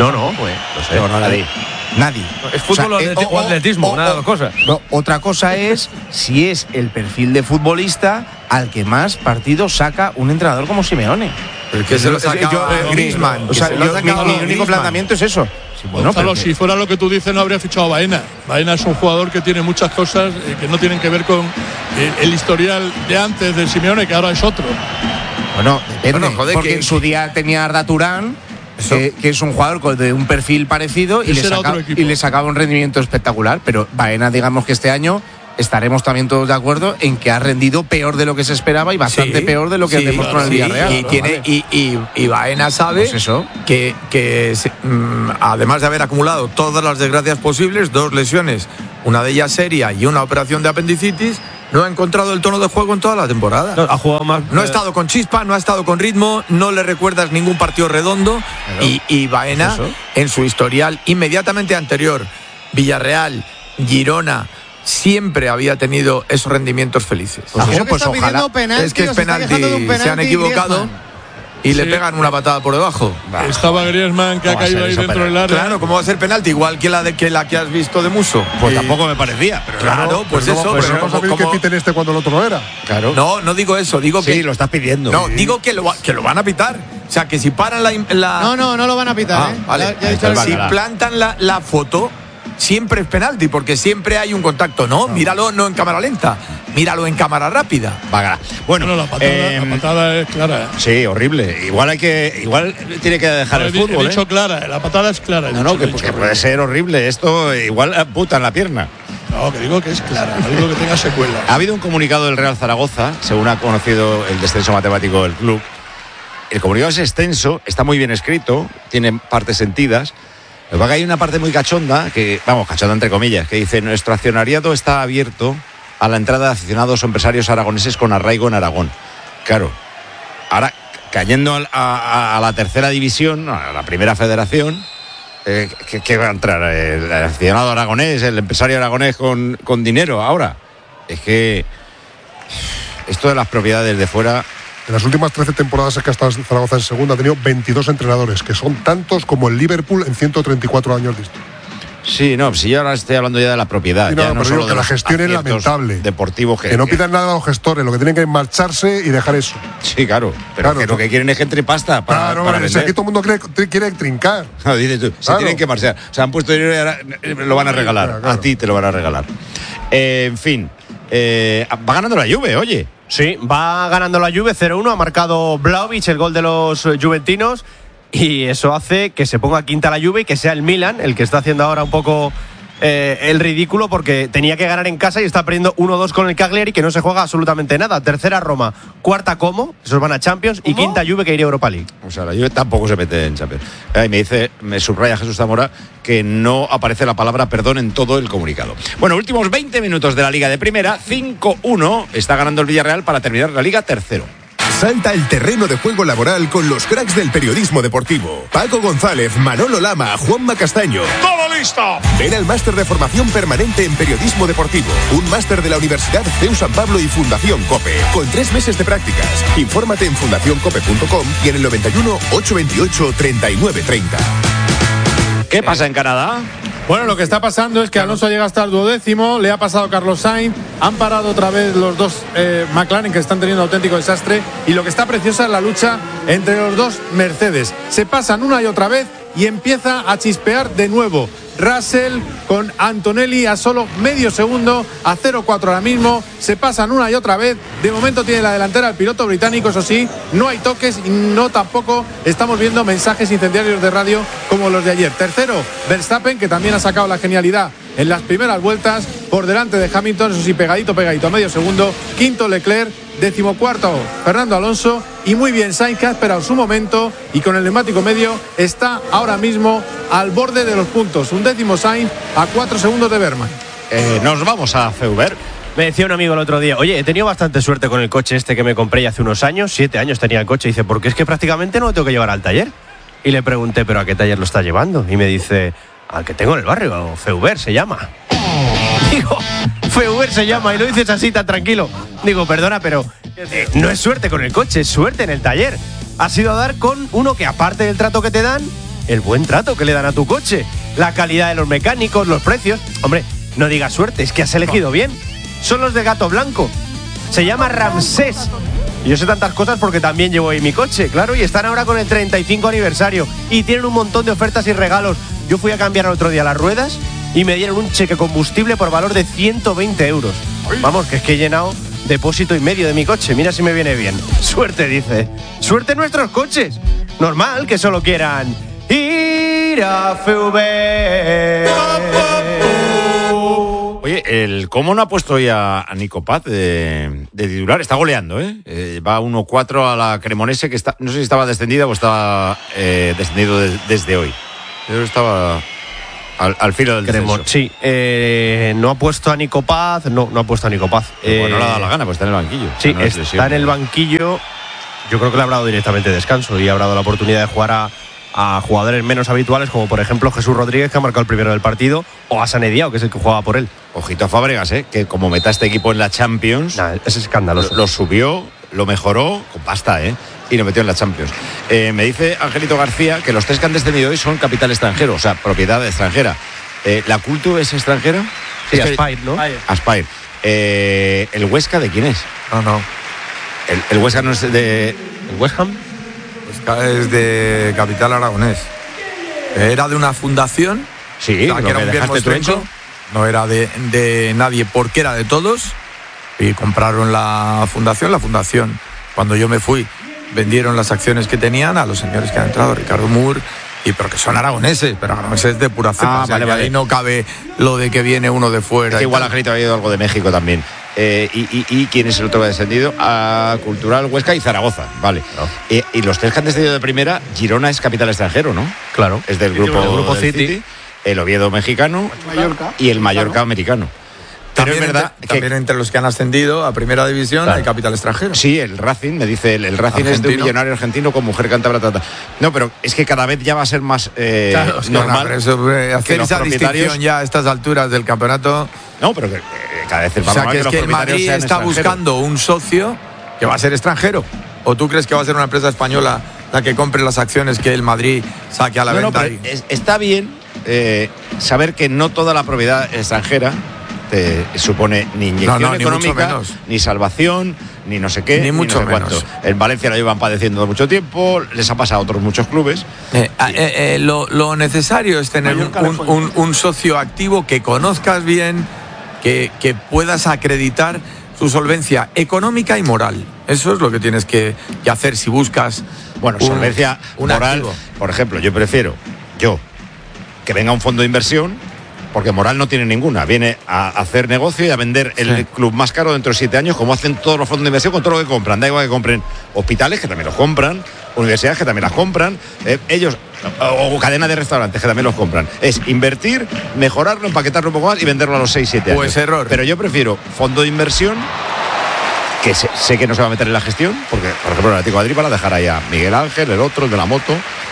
Nadie. Es fútbol o atletismo, una de las cosas. No, otra cosa es si es el perfil de futbolista al que más partidos saca un entrenador como Simeone. El que se lo saca Griezmann. Mi único planteamiento es eso. Bueno, Gonzalo, si fuera lo que tú dices, no habría fichado a Baena. Baena es un jugador que tiene muchas cosas que no tienen que ver con el historial de antes del Simeone, que ahora es otro. Bueno, depende, porque en su día tenía Arda Turán, que es un jugador de un perfil parecido y le sacaba un rendimiento espectacular, pero Baena, digamos que este año estaremos también todos de acuerdo en que ha rendido peor de lo que se esperaba y bastante peor de lo que demostró en el Villarreal. Y Baena sabe que además de haber acumulado todas las desgracias posibles, 2 lesiones, una de ellas seria y una operación de apendicitis, no ha encontrado el tono de juego en toda la temporada. No, ha jugado más. No ha estado con chispa, no ha estado con ritmo, no le recuerdas ningún partido redondo. Y Baena, en su historial inmediatamente anterior, Villarreal, Girona, siempre había tenido esos rendimientos felices. Ojalá. Es que es penalti, se han equivocado. Y le pegan una patada por debajo. Estaba Griezmann que ha caído ahí dentro del área. Claro, ¿cómo va a ser penalti? Igual que la que has visto de Muso. Pues tampoco me parecía. Pero claro, pues eso. Pues no vamos a pedir que piten este cuando el otro no era. Claro. No digo eso. Digo que lo estás pidiendo. No, digo que lo van a pitar. O sea, que si paran la... No lo van a pitar. Vale. Si plantan la foto, siempre es penalti, porque siempre hay un contacto, ¿no? Míralo no en cámara lenta, míralo en cámara rápida. Bueno, la patada es clara. Sí, horrible. Igual tiene que dejar el fútbol. He dicho clara, la patada es clara. Porque puede ser horrible. Esto igual amputan la pierna. No, que digo que es clara, no digo que tenga secuela. Ha habido un comunicado del Real Zaragoza, según ha conocido el descenso matemático del club. El comunicado es extenso, está muy bien escrito, tiene partes sentidas. Lo que pasa es que hay una parte muy cachonda, cachonda entre comillas, que dice: nuestro accionariado está abierto a la entrada de aficionados o empresarios aragoneses con arraigo en Aragón. Claro, ahora cayendo a la tercera división, a la primera federación, ¿qué va a entrar? ¿El aficionado aragonés, el empresario aragonés con dinero ahora? Es que esto de las propiedades de fuera... En las últimas 13 temporadas que ha estado Zaragoza en segunda ha tenido 22 entrenadores, que son tantos como el Liverpool en 134 años distintos. Sí, si yo ahora estoy hablando ya de la propiedad. Sí, no solo que la gestión es lamentable. Deportivos que no pidan nada a los gestores, lo que tienen que es marcharse y dejar eso. Sí, claro. Pero que lo que quieren es que entre pasta para vender. Si aquí todo el mundo quiere trincar. No, dices tú, se tienen que marchar. O sea, han puesto dinero y ahora lo van a regalar. Claro. A ti te lo van a regalar. En fin, va ganando la Juve, oye. Sí, va ganando la Juve 0-1, ha marcado Vlahovic el gol de los juventinos y eso hace que se ponga quinta la Juve y que sea el Milan el que está haciendo ahora un poco el ridículo, porque tenía que ganar en casa y está perdiendo 1-2 con el Cagliari, que no se juega absolutamente nada. Tercera Roma, cuarta Como, esos van a Champions, y quinta Juve, que iría a Europa League. O sea, la Juve tampoco se mete en Champions. Me subraya Jesús Zamora que no aparece la palabra perdón en todo el comunicado. Bueno, últimos 20 minutos de la Liga de Primera, 5-1, está ganando el Villarreal para terminar la Liga tercero. Salta el terreno de juego laboral con los cracks del periodismo deportivo. Paco González, Manolo Lama, Juanma Castaño. ¡Todo listo! Ven al máster de formación permanente en periodismo deportivo. Un máster de la Universidad CEU San Pablo y Fundación COPE. Con 3 meses de prácticas. Infórmate en fundacioncope.com y en el 91 828 3930. ¿Qué pasa en Canadá? Bueno, lo que está pasando es que Alonso llega hasta el 12º, le ha pasado Carlos Sainz, han parado otra vez los dos McLaren, que están teniendo auténtico desastre, y lo que está preciosa es la lucha entre los dos Mercedes. Se pasan una y otra vez y empieza a chispear de nuevo. Russell con Antonelli a solo medio segundo, a 0-4 ahora mismo, se pasan una y otra vez. De momento tiene la delantera el piloto británico, eso sí, no hay toques y no tampoco estamos viendo mensajes incendiarios de radio como los de ayer. Tercero, Verstappen, que también ha sacado la genialidad en las primeras vueltas, por delante de Hamilton, eso sí, pegadito a medio segundo. Quinto, Leclerc. 14º, Fernando Alonso. Y muy bien Sainz, que ha esperado su momento y con el neumático medio está ahora mismo al borde de los puntos. 11º Sainz a 4 segundos de Berman. Nos vamos a Feuber. Me decía un amigo el otro día: oye, he tenido bastante suerte con el coche este que me compré ya hace unos años. 7 años tenía el coche. Y dice: porque es que prácticamente no lo tengo que llevar al taller. Y le pregunté: ¿pero a qué taller lo está llevando? Y me dice: al que tengo en el barrio, Feuber se llama. Digo, Feuber se llama, y lo dices así tan tranquilo. Digo, perdona, pero no es suerte con el coche, es suerte en el taller. Has ido a dar con uno que, aparte del trato que te dan, el buen trato que le dan a tu coche, la calidad de los mecánicos, los precios. Hombre, no digas suerte, es que has elegido bien. Son los de Gato Blanco. Se llama Ramsés. Y yo sé tantas cosas porque también llevo ahí mi coche, claro, y están ahora con el 35 aniversario y tienen un montón de ofertas y regalos. Yo fui a cambiar el otro día las ruedas y me dieron un cheque combustible por valor de 120 euros. Vamos, que es que he llenado depósito y medio de mi coche. Mira si me viene bien. Suerte, dice. Suerte en nuestros coches. Normal que solo quieran ir a Feuber. Oye, el Como no ha puesto hoy a Nico Paz de titular, está goleando, ¿eh? Va 1-4 a la Cremonese, que está, no sé si estaba descendida o estaba descendido desde hoy. Yo estaba al filo del descenso. Sí, no ha puesto a Nico Paz, no ha puesto a Nico Paz. Pues no le ha dado la gana, pues está en el banquillo. Sí, no está en el banquillo. Yo creo que le habrá dado directamente descanso y habrá dado la oportunidad de jugar a jugadores menos habituales, como por ejemplo Jesús Rodríguez, que ha marcado el primero del partido, o a Sané Diao, que es el que jugaba por él. Ojito a Fábregas, que como meta este equipo en la Champions, es escandaloso. Lo subió, lo mejoró con pasta, y lo metió en la Champions. Me dice Angelito García que los 3 que han descendido hoy son capital extranjero, o sea, propiedad extranjera. ¿La Cultu es extranjera? Sí, Aspire, ¿no? Aspire. ¿El Huesca de quién es? No. El Huesca no es de... ¿El West Ham? Huesca es de capital aragonés. Era de una fundación. Sí, que era un bien mostrenco. No era de nadie porque era de todos. Y compraron la fundación. La fundación, cuando yo me fui, vendieron las acciones que tenían a los señores que han entrado, Ricardo Moore, pero que son aragoneses, pero aragoneses de pura cepa. Vale. Ahí no cabe lo de que viene uno de fuera. Es que igual Angelito había ido algo de México también. ¿Y quién es el otro que ha descendido? A Cultural Huesca y Zaragoza, vale. No. Y los 3 que han descendido de primera, Girona es capital extranjero, ¿no? Claro. Es del grupo City, el Oviedo mexicano y el Mallorca americano. Pero también es verdad también entre los que han ascendido a primera división hay capital extranjero. Sí, el Racing, me dice, el Racing es de un millonario argentino con mujer cántabra. No, pero es que cada vez ya va a ser más normal. Hacer esa distinción ya a estas alturas del campeonato. No, pero que cada vez es que es que el Madrid está buscando un socio que va a ser extranjero. ¿O tú crees que va a ser una empresa española la que compre las acciones que el Madrid saque a la venta? No, está bien saber que no toda la propiedad extranjera te supone ni inyección económica, ni salvación, ni no sé qué, ni mucho no sé menos. Cuánto. En Valencia lo llevan padeciendo mucho tiempo, les ha pasado a otros muchos clubes. Lo necesario es tener un socio activo que conozcas bien, que puedas acreditar su solvencia económica y moral. Eso es lo que tienes que hacer si buscas solvencia moral. Activo. Por ejemplo, yo prefiero que venga un fondo de inversión, porque moral no tiene ninguna. Viene a hacer negocio y a vender el club más caro dentro de 7 años, como hacen todos los fondos de inversión con todo lo que compran. Da igual que compren hospitales, que también los compran, universidades, que también las compran, ellos, o cadenas de restaurantes, que también los compran. Es invertir, mejorarlo, empaquetarlo un poco más y venderlo a los 6-7 años. Pues error. Pero yo prefiero fondo de inversión, que sé que no se va a meter en la gestión, porque, por ejemplo, el Atlético de Madrid va a dejar ahí a Miguel Ángel, el otro, el de la moto.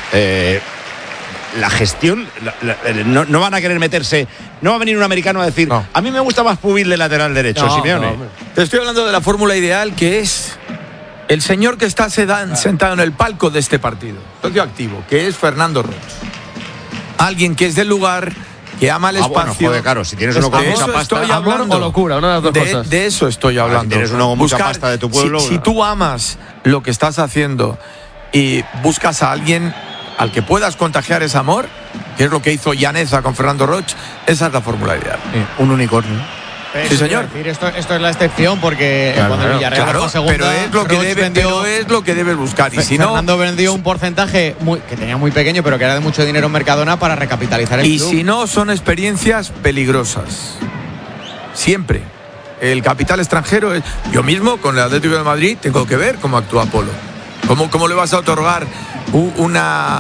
La gestión, no van a querer meterse. No va a venir un americano a decir, a mí me gusta más Pubil de lateral derecho, Simeone. Te estoy hablando de la fórmula ideal, que es el señor que está sentado en el palco de este partido, socio activo, que es Fernando Roch. Alguien que es del lugar, que ama el espacio. Bueno, joder, claro, si tienes uno con mucha pasta, amor o locura, una de las dos cosas. De eso estoy hablando. Si tienes uno con mucha pasta de tu pueblo. Si tú amas lo que estás haciendo y buscas a alguien al que puedas contagiar ese amor, que es lo que hizo Llaneza con Fernando Roch, esa es la fórmula ideal. Un unicornio. Sí, señor. Esto es la excepción, porque cuando el Villarreal bajó a segunda, pero es lo que debes buscar. Y si no, Fernando vendió un porcentaje que tenía muy pequeño, pero que era de mucho dinero en Mercadona para recapitalizar el club. Y si no, son experiencias peligrosas. Siempre. El capital extranjero, yo mismo con el Atlético de Madrid tengo que ver cómo actúa Polo. ¿Cómo le vas a otorgar una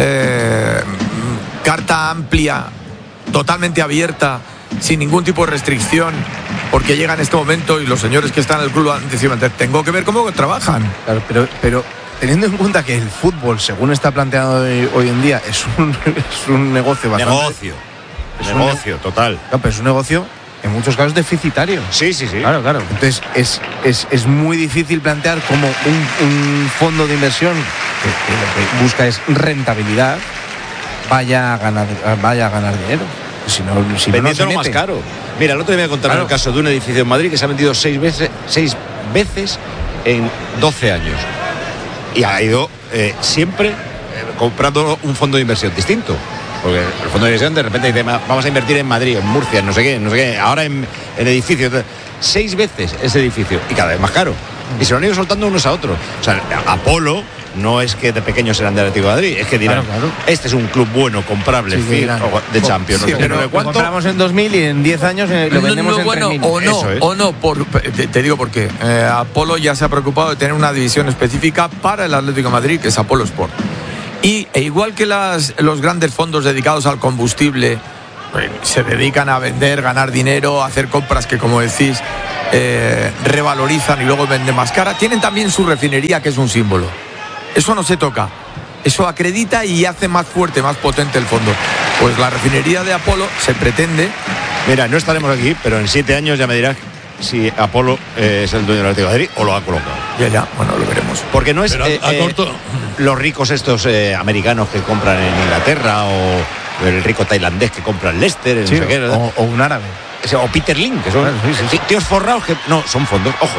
carta amplia, totalmente abierta, sin ningún tipo de restricción? Porque llega en este momento y los señores que están en el club decían, tengo que ver cómo trabajan. Claro, pero teniendo en cuenta que el fútbol, según está planteado hoy en día, es un negocio bastante... Negocio, total. No, pero es un negocio en muchos casos deficitario. Sí. Claro. Entonces es muy difícil plantear como un fondo de inversión que lo que busca es rentabilidad vaya a ganar dinero. Si vendiendo lo más caro. Mira, el otro día me contaron el caso de un edificio en Madrid que se ha vendido 6 veces en 12 años. Y ha ido siempre comprando un fondo de inversión distinto. Porque el fondo de inversión de repente dice, vamos a invertir en Madrid, en Murcia, no sé qué, ahora en edificios. 6 veces ese edificio y cada vez más caro. Y se lo han ido soltando unos a otros. O sea, Apolo no es que de pequeños eran del Atlético de Madrid, es que dirán, Claro. este es un club bueno, comprable, Sí, dirán. de Champions. Sí, no sé, pero lo compramos en 2000 y en 10 años lo vendemos en 3.000. O no, te digo por qué. Apolo ya se ha preocupado de tener una división específica para el Atlético de Madrid, que es Apolo Sport. E igual que los grandes fondos dedicados al combustible se dedican a vender, ganar dinero, hacer compras que, como decís, revalorizan y luego venden más cara, tienen también su refinería, que es un símbolo. Eso no se toca. Eso acredita y hace más fuerte, más potente el fondo. Pues la refinería de Apolo se pretende... Mira, no estaremos aquí, pero en 7 años ya me dirás si Apolo es el dueño del Atlético de Madrid o lo ha colocado. Ya, bueno, lo veremos. Porque no es Pero a corto- los ricos estos americanos que compran en Inglaterra o el rico tailandés que compra en Leicester, Sí, no sé qué, ¿verdad? o un árabe. O Peter Lim, que son tíos forrados que no, son fondos, ojo.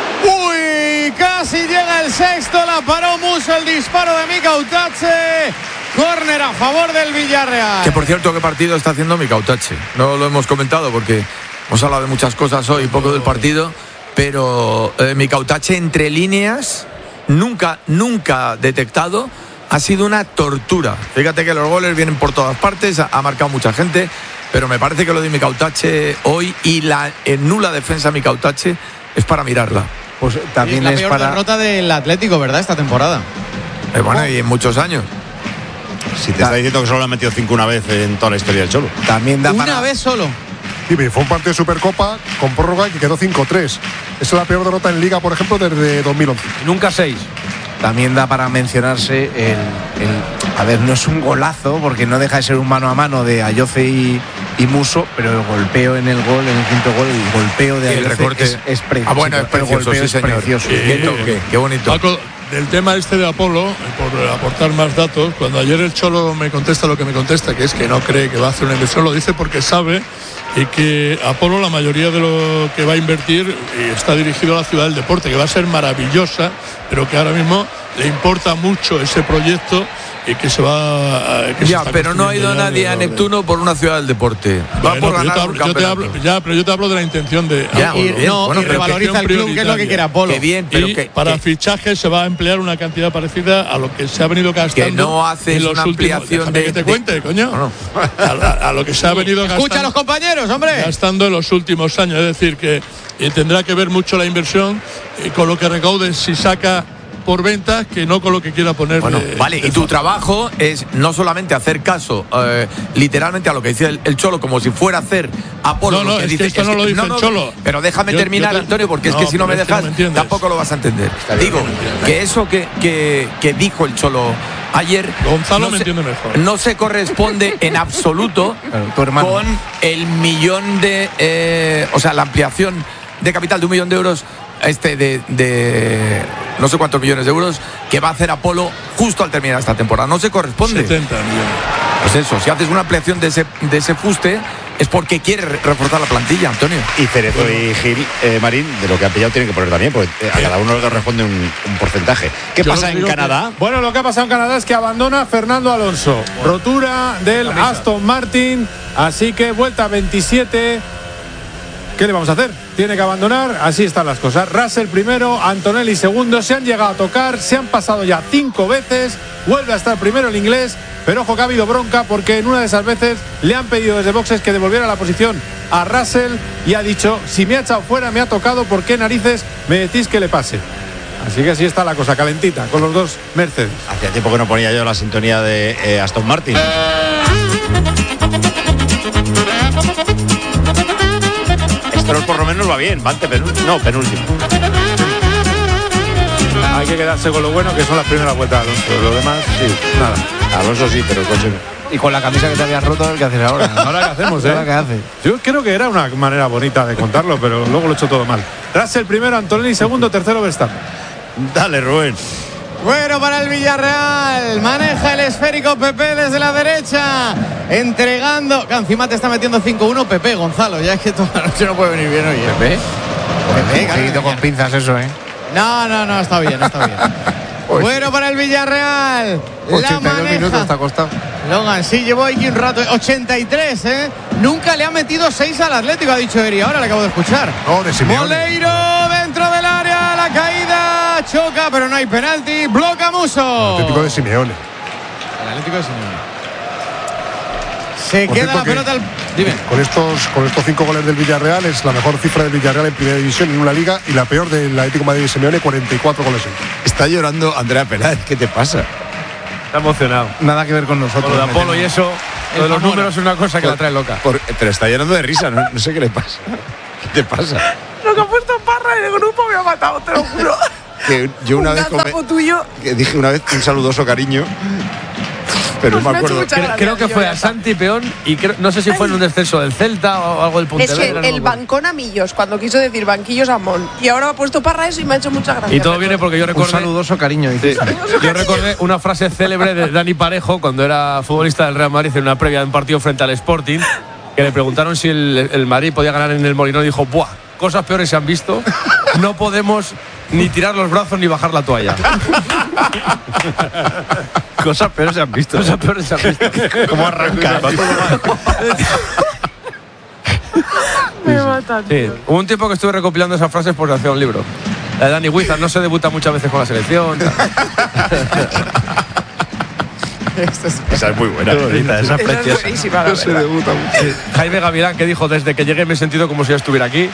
Uy, casi llega el sexto, la paró Muso, el disparo de Mika Utache. Córner a favor del Villarreal. Que por cierto, ¿qué partido está haciendo Mika Utache? No lo hemos comentado porque hemos hablado de muchas cosas hoy, poco del partido, pero Mika Utache entre líneas, nunca detectado, ha sido una tortura. Fíjate que los goles vienen por todas partes, ha marcado mucha gente, pero me parece que lo de Mika Utache hoy y la nula defensa de Mika Utache es para mirarla. Pues también la es peor para... derrota del Atlético, ¿verdad? Esta temporada. Bueno, y en muchos años. Si te está diciendo que solo le han metido 5 una vez en toda la historia del Cholo. También da para... Una vez solo. Sí, pero fue un partido de Supercopa con prórroga y que quedó 5-3. Esa es la peor derrota en Liga, por ejemplo, desde 2011. Nunca 6. También da para mencionarse a ver, no es un golazo porque no deja de ser un mano a mano de Ayoce y Muso, pero el golpeo en el gol, en el quinto gol, el golpeo de Y el Ayoce recorte. es precioso. Bueno, es precioso, el golpeo sí, señor. es precioso. Qué bonito. Paco, del tema este de Apolo, por aportar más datos, cuando ayer el Cholo me contesta lo que me contesta, que es que no cree que va a hacer una inversión, lo dice porque sabe que Apolo, la mayoría de lo que va a invertir está dirigido a la ciudad del deporte, que va a ser maravillosa, pero que ahora mismo le importa mucho ese proyecto y que se va a, que se Ya, está pero no ha ido construyendo ya nadie a de- Neptuno por una ciudad del deporte. Va Bueno, por pero ganar un campeonato. pero yo te hablo de la intención de Ya, Apolo. bien, bueno, y pero revaloriza el club, que es lo que quiere Apolo. Qué bien, pero Y que para fichajes se va a emplear una cantidad parecida a lo que se ha venido gastando. Que no haces en los una últimos- ampliación déjame de- que te de- cuente, coño. A lo que se ha venido Escucha a gastando, los compañeros, hombre. gastando en los últimos años. Es decir, que tendrá que ver mucho la inversión con lo que recaude si saca por ventas que no con lo que quiera poner. Bueno, vale, y tu trabajo es no solamente hacer caso literalmente a lo que dice el Cholo, como si fuera a hacer Apolo. No, lo que es dice, que esto no lo dice el Cholo. Pero déjame Yo terminar, te- Antonio, porque es que si no me pero es que dejas, no me entiendes. tampoco lo vas a entender. Digo, que eso que dijo el Cholo ayer Gonzalo no me se- entiende mejor. no se corresponde en absoluto tu hermano. con el millón de o sea, la ampliación de capital de 1 millón de euros de no sé cuántos millones de euros que va a hacer Apolo justo al terminar esta temporada. No se corresponde. 70 millones. Pues eso, si haces una ampliación de ese fuste es porque quiere reforzar la plantilla, Antonio. Y Cerezo y Gil, Marín, de lo que han pillado tienen que poner también, porque a cada uno le corresponde un porcentaje. ¿Qué Yo pasa os en digo Canadá? Bueno, lo que ha pasado en Canadá es que abandona Fernando Alonso. Rotura del Aston Martin. Así que vuelta 27. ¿Qué le vamos a hacer? Tiene que abandonar, así están las cosas. Russell primero, Antonelli segundo, se han llegado a tocar, se han pasado ya 5 veces, vuelve a estar primero el inglés, pero ojo que ha habido bronca porque en una de esas veces le han pedido desde boxes que devolviera la posición a Russell y ha dicho, si me ha echado fuera, me ha tocado, ¿por qué narices me decís que le pase? Así que así está la cosa, calentita, con los dos Mercedes. Hacía tiempo que no ponía yo la sintonía de Aston Martin. Stroll por lo menos va bien, va penúltimo. Hay que quedarse con lo bueno que son las primeras vueltas de Alonso, lo demás, sí, nada. Alonso sí, pero el coche no. Y con la camisa que te habías roto, ¿qué haces ahora? Ahora qué hacemos, ¿Ahora qué haces? Yo creo que era una manera bonita de contarlo, pero luego lo he hecho todo mal. Russell primero, Antonelli segundo, tercero Verstappen. Dale, Rubén. Bueno, para el Villarreal, maneja el esférico Pepe desde la derecha, entregando, que encima te está metiendo 5-1 Pepe, Gonzalo, ya es que toda la noche no puede venir bien hoy. ¿Pepe? Pepe, Un poquito con pinzas eso, ¿eh? No, está bien, está bien. Bueno, para el Villarreal, la 82 minutos maneja te ha costado. Logan, sí, llevó aquí un rato, 83, nunca le ha metido 6 al Atlético, ha dicho Eri, ahora le acabo de escuchar. No, de Simeone. Moleiro dentro del área, la caída, la choca, pero no hay penalti. Bloca Musso. Atlético de Simeone. El Atlético de Simeone. Se Por queda cierto la que pelota al... Dime. Con estos 5 goles del Villarreal es la mejor cifra del Villarreal en primera división en una liga y la peor del Atlético de Madrid y Simeone, 44 goles. Está llorando Andrea Peláez, ¿qué te pasa? Está emocionado. Nada que ver con nosotros. Con lo de Apolo y eso, lo de los números es una cosa que la trae loca. Pero está llorando de risa, no sé qué le pasa. ¿Qué te pasa? Lo que ha puesto Parra en el grupo me ha matado, te lo juro. Que yo una vez tuyo. que dije una vez un saludoso cariño, pero no me acuerdo. Creo que fue a Santi Peón y no sé si fue en un descenso del Celta o algo del Pontevedra. Es que el bancón a Millos, cuando quiso decir banquillos a Mon. Y ahora ha puesto Parra eso y me ha hecho mucha gracia. Y todo viene porque yo recordé. Un saludoso cariño. Sí. Yo recordé una frase célebre de Dani Parejo cuando era futbolista del Real Madrid en una previa de un partido frente al Sporting, que le preguntaron si el Madrid podía ganar en el Molinón y dijo: ¡buah! Cosas peores se han visto. No podemos ni tirar los brazos ni bajar la toalla. Cosas peores se han visto. Cosas peores se han visto. ¿Cómo arranca? Me matan. Sí. Hubo un tiempo que estuve recopilando esas frases por hacer un libro. La de Dani Huizar, no se debuta muchas veces con la selección. Esa es muy buena. Esa es preciosa. Es buenísima, la verdad. debuta mucho. Jaime Gavilán, que dijo: desde que llegué me he sentido como si ya estuviera aquí.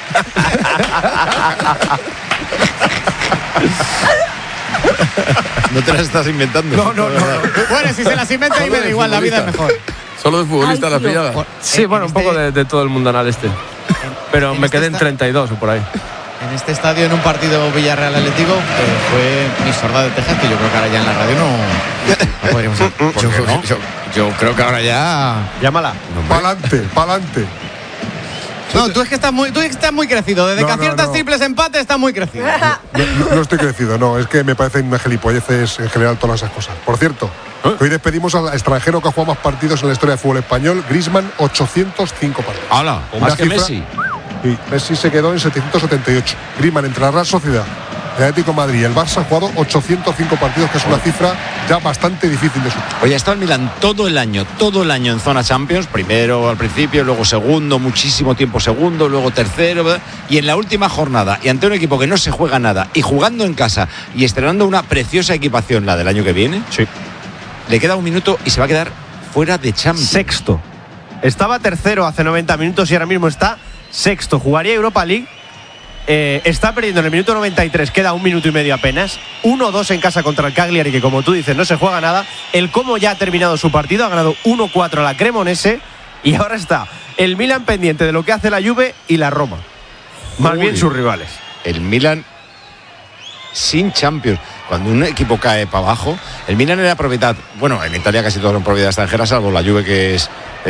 No te las estás inventando. No. Bueno, si se las inventa y me da igual, la vida es mejor. Solo de futbolista la pillada. Sí, bueno, un poco de todo el mundanal este. Pero me quedé en 32 o por ahí. En este estadio, en un partido Villarreal Atlético, fue mi sorda de Texas, que yo creo que ahora ya en la radio no podríamos hacer. Yo creo que ahora ya. Llámala. Pa'lante. No, tú es que estás muy crecido. Desde que aciertas triples empate, estás muy crecido. No estoy crecido, no. Es que me parecen gilipolleces en general todas esas cosas. Por cierto, hoy despedimos al extranjero que ha jugado más partidos en la historia del fútbol español, Griezmann, 805 partidos. ¡Hala! Más que Messi. Sí, Messi se quedó en 778. Griezmann entre la Real Sociedad, el Atlético de Madrid y el Barça ha jugado 805 partidos, que es una cifra ya bastante difícil de superar. Oye, ha estado el Milan todo el año en zona Champions, primero al principio, luego segundo, muchísimo tiempo segundo, luego tercero, ¿verdad? Y en la última jornada, y ante un equipo que no se juega nada, y jugando en casa, y estrenando una preciosa equipación, la del año que viene, sí, le queda un minuto y se va a quedar fuera de Champions. Sexto. Estaba tercero hace 90 minutos y ahora mismo está sexto. Jugaría Europa League. Está perdiendo en el minuto 93, queda un minuto y medio apenas. 1-2 en casa contra el Cagliari, que como tú dices no se juega nada. El Como ya ha terminado su partido, ha ganado 1-4 a la Cremonese. Y ahora está el Milan pendiente de lo que hace la Juve y la Roma. Más bien sus rivales. El Milan sin Champions. Cuando un equipo cae para abajo, el Milan era propiedad. Bueno, en Italia casi todos son propiedad extranjera, salvo la Juve, que es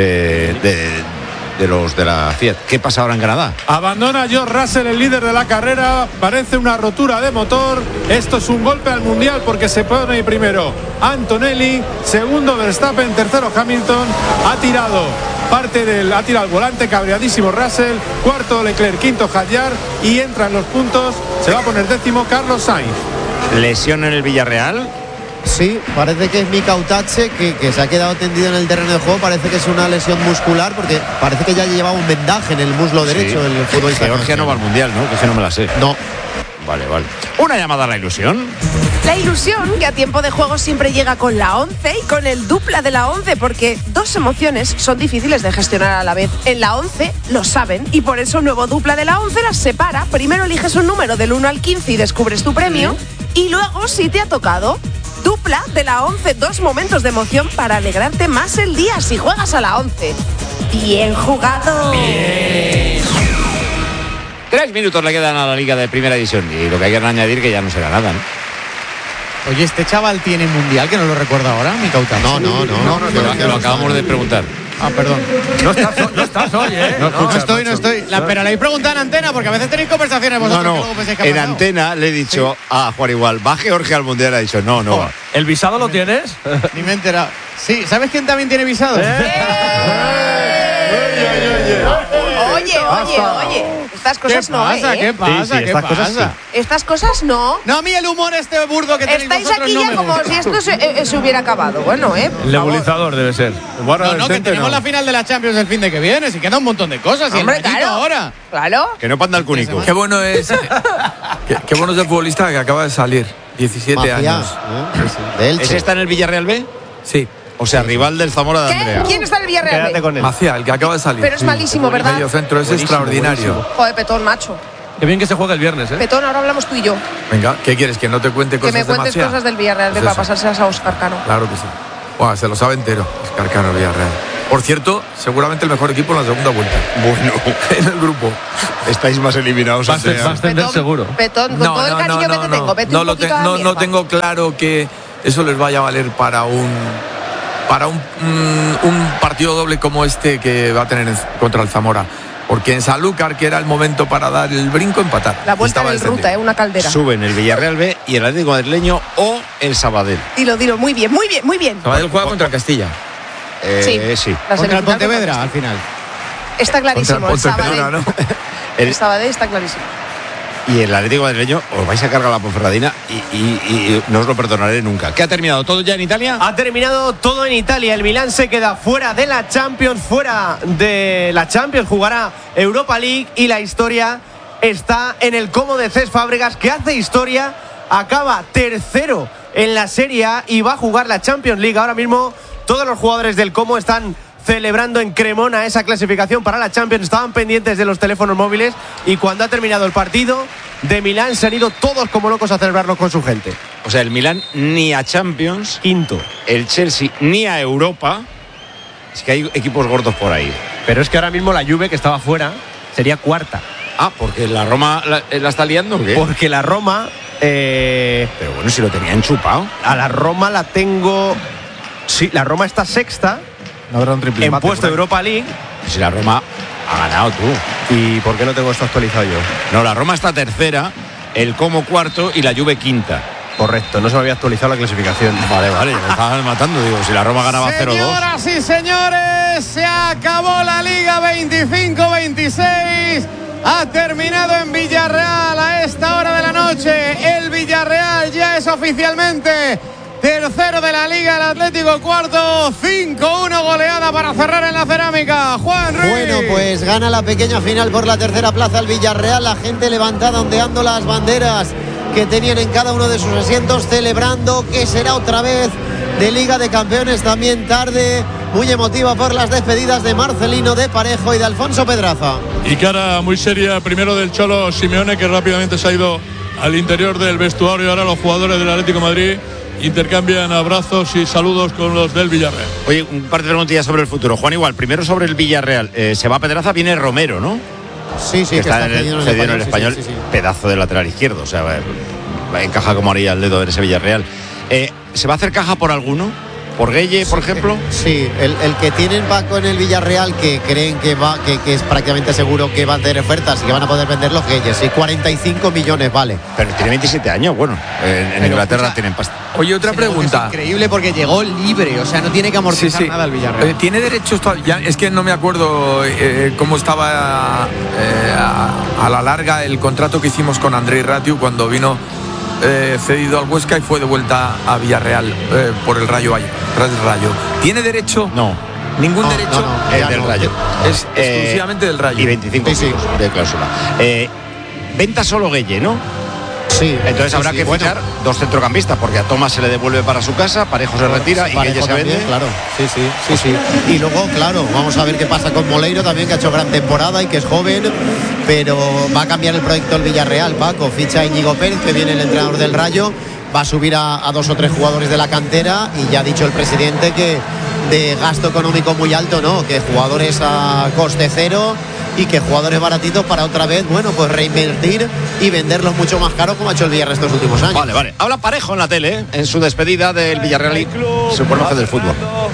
de los de la Fiat. ¿Qué pasa ahora en Canadá? Abandona George Russell, el líder de la carrera. Parece una rotura de motor. Esto es un golpe al mundial porque se pone primero Antonelli, segundo Verstappen, tercero Hamilton. Ha tirado el volante, cabreadísimo Russell. Cuarto Leclerc, quinto Hadjar. Y entra en los puntos. Se va a poner décimo Carlos Sainz. ¿Lesión en el Villarreal? Sí, parece que es Mika Utache, que se ha quedado tendido en el terreno de juego. Parece que es una lesión muscular, porque parece que ya llevaba un vendaje en el muslo derecho del futbolista. Georgia no va al mundial, ¿no? Que es que no me la sé. No. Vale. Una llamada a la ilusión. La ilusión, que a tiempo de juego siempre llega con la 11 y con el dupla de la 11, porque dos emociones son difíciles de gestionar a la vez. En la 11 lo saben y por eso un nuevo dupla de la 11 las separa. Primero eliges un número del 1 al 15 y descubres tu premio. Y luego, si te ha tocado, dupla de la 11, dos momentos de emoción para alegrarte más el día si juegas a la 11. Bien jugado. Bien. 3 minutos le quedan a la Liga de Primera División y lo que hay que añadir que ya no será nada, ¿no? Oye, ¿este chaval tiene mundial que no lo recuerdo ahora, Mika Utache? No. Lo acabamos de preguntar. Ah, perdón. No estás hoy, ¿eh? No estoy. Pero le he preguntado en antena, porque a veces tenéis conversaciones vosotros. No. Que luego pensáis que ha En pasado. antena le he dicho a Juan igual, va Georgia al mundial. Ha dicho, no va. ¿El visado lo tienes? Ni me he enterado. Sí, ¿sabes quién también tiene visado? Oye. Estas cosas no, ¿eh? ¿Qué pasa? Estas cosas no. No, a mí el humor burdo que tenéis Estáis vosotros aquí no ya me como gusta. si esto se hubiera acabado. Bueno, El nebulizador debe ser. No, que tenemos la final de la Champions el fin de que viene. Si queda un montón de cosas. Y Hombre, el ratito claro. ahora. Claro. Que no panda el cúnico. Qué bueno es Qué bueno es el futbolista que acaba de salir. 17 Mafia, años. De Elche. ¿Ese está en el Villarreal B? Sí. O sea, rival del Zamora de ¿Qué? Andrea. ¿Quién está en el Villarreal? Quédate con él. Macía, el que acaba de salir. Pero es malísimo, ¿verdad? Medio centro es Buenísimo, extraordinario. buenísimo. Joder, Petón, macho. Qué bien que se juega el viernes, ¿eh? Petón, ahora hablamos tú y yo. Venga, ¿qué quieres? ¿Que no te cuente Que cosas me de cuentes Macía? cosas del Villarreal Pues para eso. pasárselas a Óscar Cano. Claro que sí. Buah, se lo sabe entero. Oscar Cano Villarreal. Por cierto, seguramente el mejor equipo en la segunda vuelta. Bueno, en el grupo. Estáis más eliminados. Va a ascender seguro. Petón, con todo el cariño que te tengo, vete un poquito a la no mierda. tengo claro que eso les vaya a valer para un partido doble como este que va a tener contra el Zamora. Porque en Sanlúcar, que era el momento para dar el brinco, empatar. La vuelta Estaba del descendido. ruta, una caldera. Suben el Villarreal B y el Atlético Madrileño o el Sabadell. Dilo, muy bien, muy bien, muy bien. Sabadell juega contra el Castilla. Sí. Sí. La Contra semifinal el Pontevedra, al final. Está clarísimo, el Sabadell. El- El Sabadell está clarísimo. Y el Atlético Madrileño os vais a cargar la Ponferradina y no os lo perdonaré nunca. ¿Qué ha terminado todo ya en Italia? Ha terminado todo en Italia. El Milán se queda fuera de la Champions, jugará Europa League y la historia está en el Como de Cesc Fábregas, que hace historia, acaba tercero en la Serie A y va a jugar la Champions League. Ahora mismo todos los jugadores del Como están celebrando en Cremona esa clasificación para la Champions. Estaban pendientes de los teléfonos móviles y cuando ha terminado el partido de Milán se han ido todos como locos a celebrarlo con su gente. O sea, el Milán ni a Champions, quinto. El Chelsea ni a Europa. Es que hay equipos gordos por ahí. Pero es que ahora mismo la Juve, que estaba fuera, sería cuarta. Ah, porque la Roma la está liando, ¿o qué? Porque la Roma... Pero bueno, si lo tenían chupado. A la Roma la tengo... Sí, la Roma está sexta. No habrá un triple en empate puesto por ahí. Europa League. Si la Roma ha ganado tú. ¿Y por qué no tengo esto actualizado yo? No, la Roma está tercera, el Como cuarto y la Juve quinta. Correcto, no se me había actualizado la clasificación. Vale, me estaban matando. Digo, si la Roma ganaba 0-2. Señoras y señores, se acabó la Liga 25-26. Ha terminado en Villarreal a esta hora de la noche. El Villarreal ya es oficialmente tercero de la Liga, el Atlético cuarto. 5-1 goleada para cerrar en la cerámica. Juan Ruiz. Bueno, pues gana la pequeña final por la tercera plaza el Villarreal. La gente levantada ondeando las banderas que tenían en cada uno de sus asientos, celebrando que será otra vez de Liga de Campeones. También tarde muy emotiva por las despedidas de Marcelino, de Parejo y de Alfonso Pedraza. Y cara muy seria primero del Cholo Simeone, que rápidamente se ha ido al interior del vestuario. Ahora los jugadores del Atlético de Madrid intercambian abrazos y saludos con los del Villarreal. Oye, un par de preguntillas sobre el futuro. Juan, igual, primero sobre el Villarreal. Se va Pedraza, viene Romero, ¿no? Sí, que está cedido en el Español. sí. Pedazo de lateral izquierdo. O sea, encaja como haría el dedo en ese Villarreal. ¿Se va a hacer caja por alguno? ¿Por Gueye, por ejemplo? Sí, el que tienen Paco en el Villarreal, que creen que es prácticamente seguro que va a tener ofertas y que van a poder vender los Gueye. Sí, 45 millones vale. Pero tiene 27 años, bueno. En Inglaterra tienen pasta. Oye, otra pregunta. Es increíble porque llegó libre, o sea, no tiene que amortizar nada el Villarreal. ¿Tiene derechos todavía? Es que no me acuerdo cómo estaba a la larga el contrato que hicimos con Andrei Ratiu cuando vino cedido al Huesca y fue de vuelta a Villarreal por el Rayo. ¿Tiene derecho? No. ¿Ningún derecho? El del Rayo. Es exclusivamente del Rayo. Y 25 de cláusula. Venta solo Gueye, ¿no? Sí. Entonces habrá que fichar dos centrocampistas, porque a Tomás se le devuelve para su casa, Parejo se retira y Gueye se vende. Claro, sí. Y luego, claro, vamos a ver qué pasa con Moleiro también, que ha hecho gran temporada y que es joven, pero va a cambiar el proyecto el Villarreal, Paco. Ficha a Íñigo Pérez, que viene el entrenador del Rayo, va a subir a 2 o 3 jugadores de la cantera y ya ha dicho el presidente que de gasto económico muy alto, ¿no? Que jugadores a coste cero y que jugadores baratitos para otra vez, bueno, pues reinvertir y venderlos mucho más caros como ha hecho el Villarreal estos últimos años. Vale. Habla Parejo en la tele, en su despedida del Villarreal y su conoce del fútbol.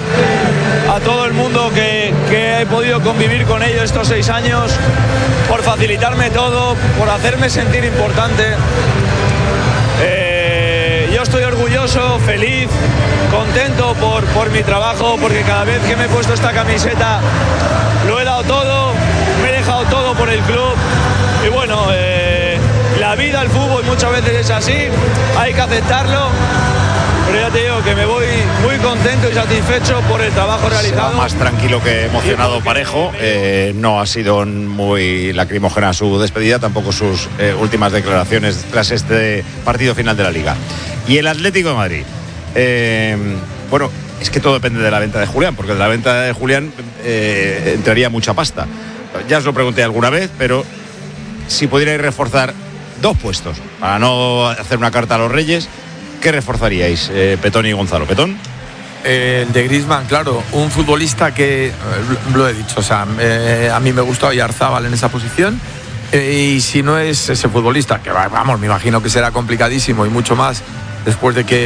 A todo el mundo que he podido convivir con ellos estos 6 años, por facilitarme todo, por hacerme sentir importante. Yo estoy orgulloso, feliz, contento por mi trabajo, porque cada vez que me he puesto esta camiseta lo he dado todo, me he dejado todo por el club. Y bueno, la vida, el fútbol muchas veces es así, hay que aceptarlo. Pero ya te digo que me voy muy contento estoy satisfecho por el trabajo realizado. Más tranquilo que emocionado Parejo. No ha sido muy lacrimógena su despedida, tampoco sus últimas declaraciones tras este partido final de la Liga. Y el Atlético de Madrid. Bueno, es que todo depende de la venta de Julián, porque de la venta de Julián entraría mucha pasta. Ya os lo pregunté alguna vez, pero si pudierais reforzar 2 puestos para no hacer una carta a los Reyes, ¿qué reforzaríais, Petón y Gonzalo? ¿Petón? El de Griezmann, claro, un futbolista que, lo he dicho, o sea, a mí me gusta Oyarzábal en esa posición, y si no es ese futbolista, que vamos, me imagino que será complicadísimo y mucho más después de que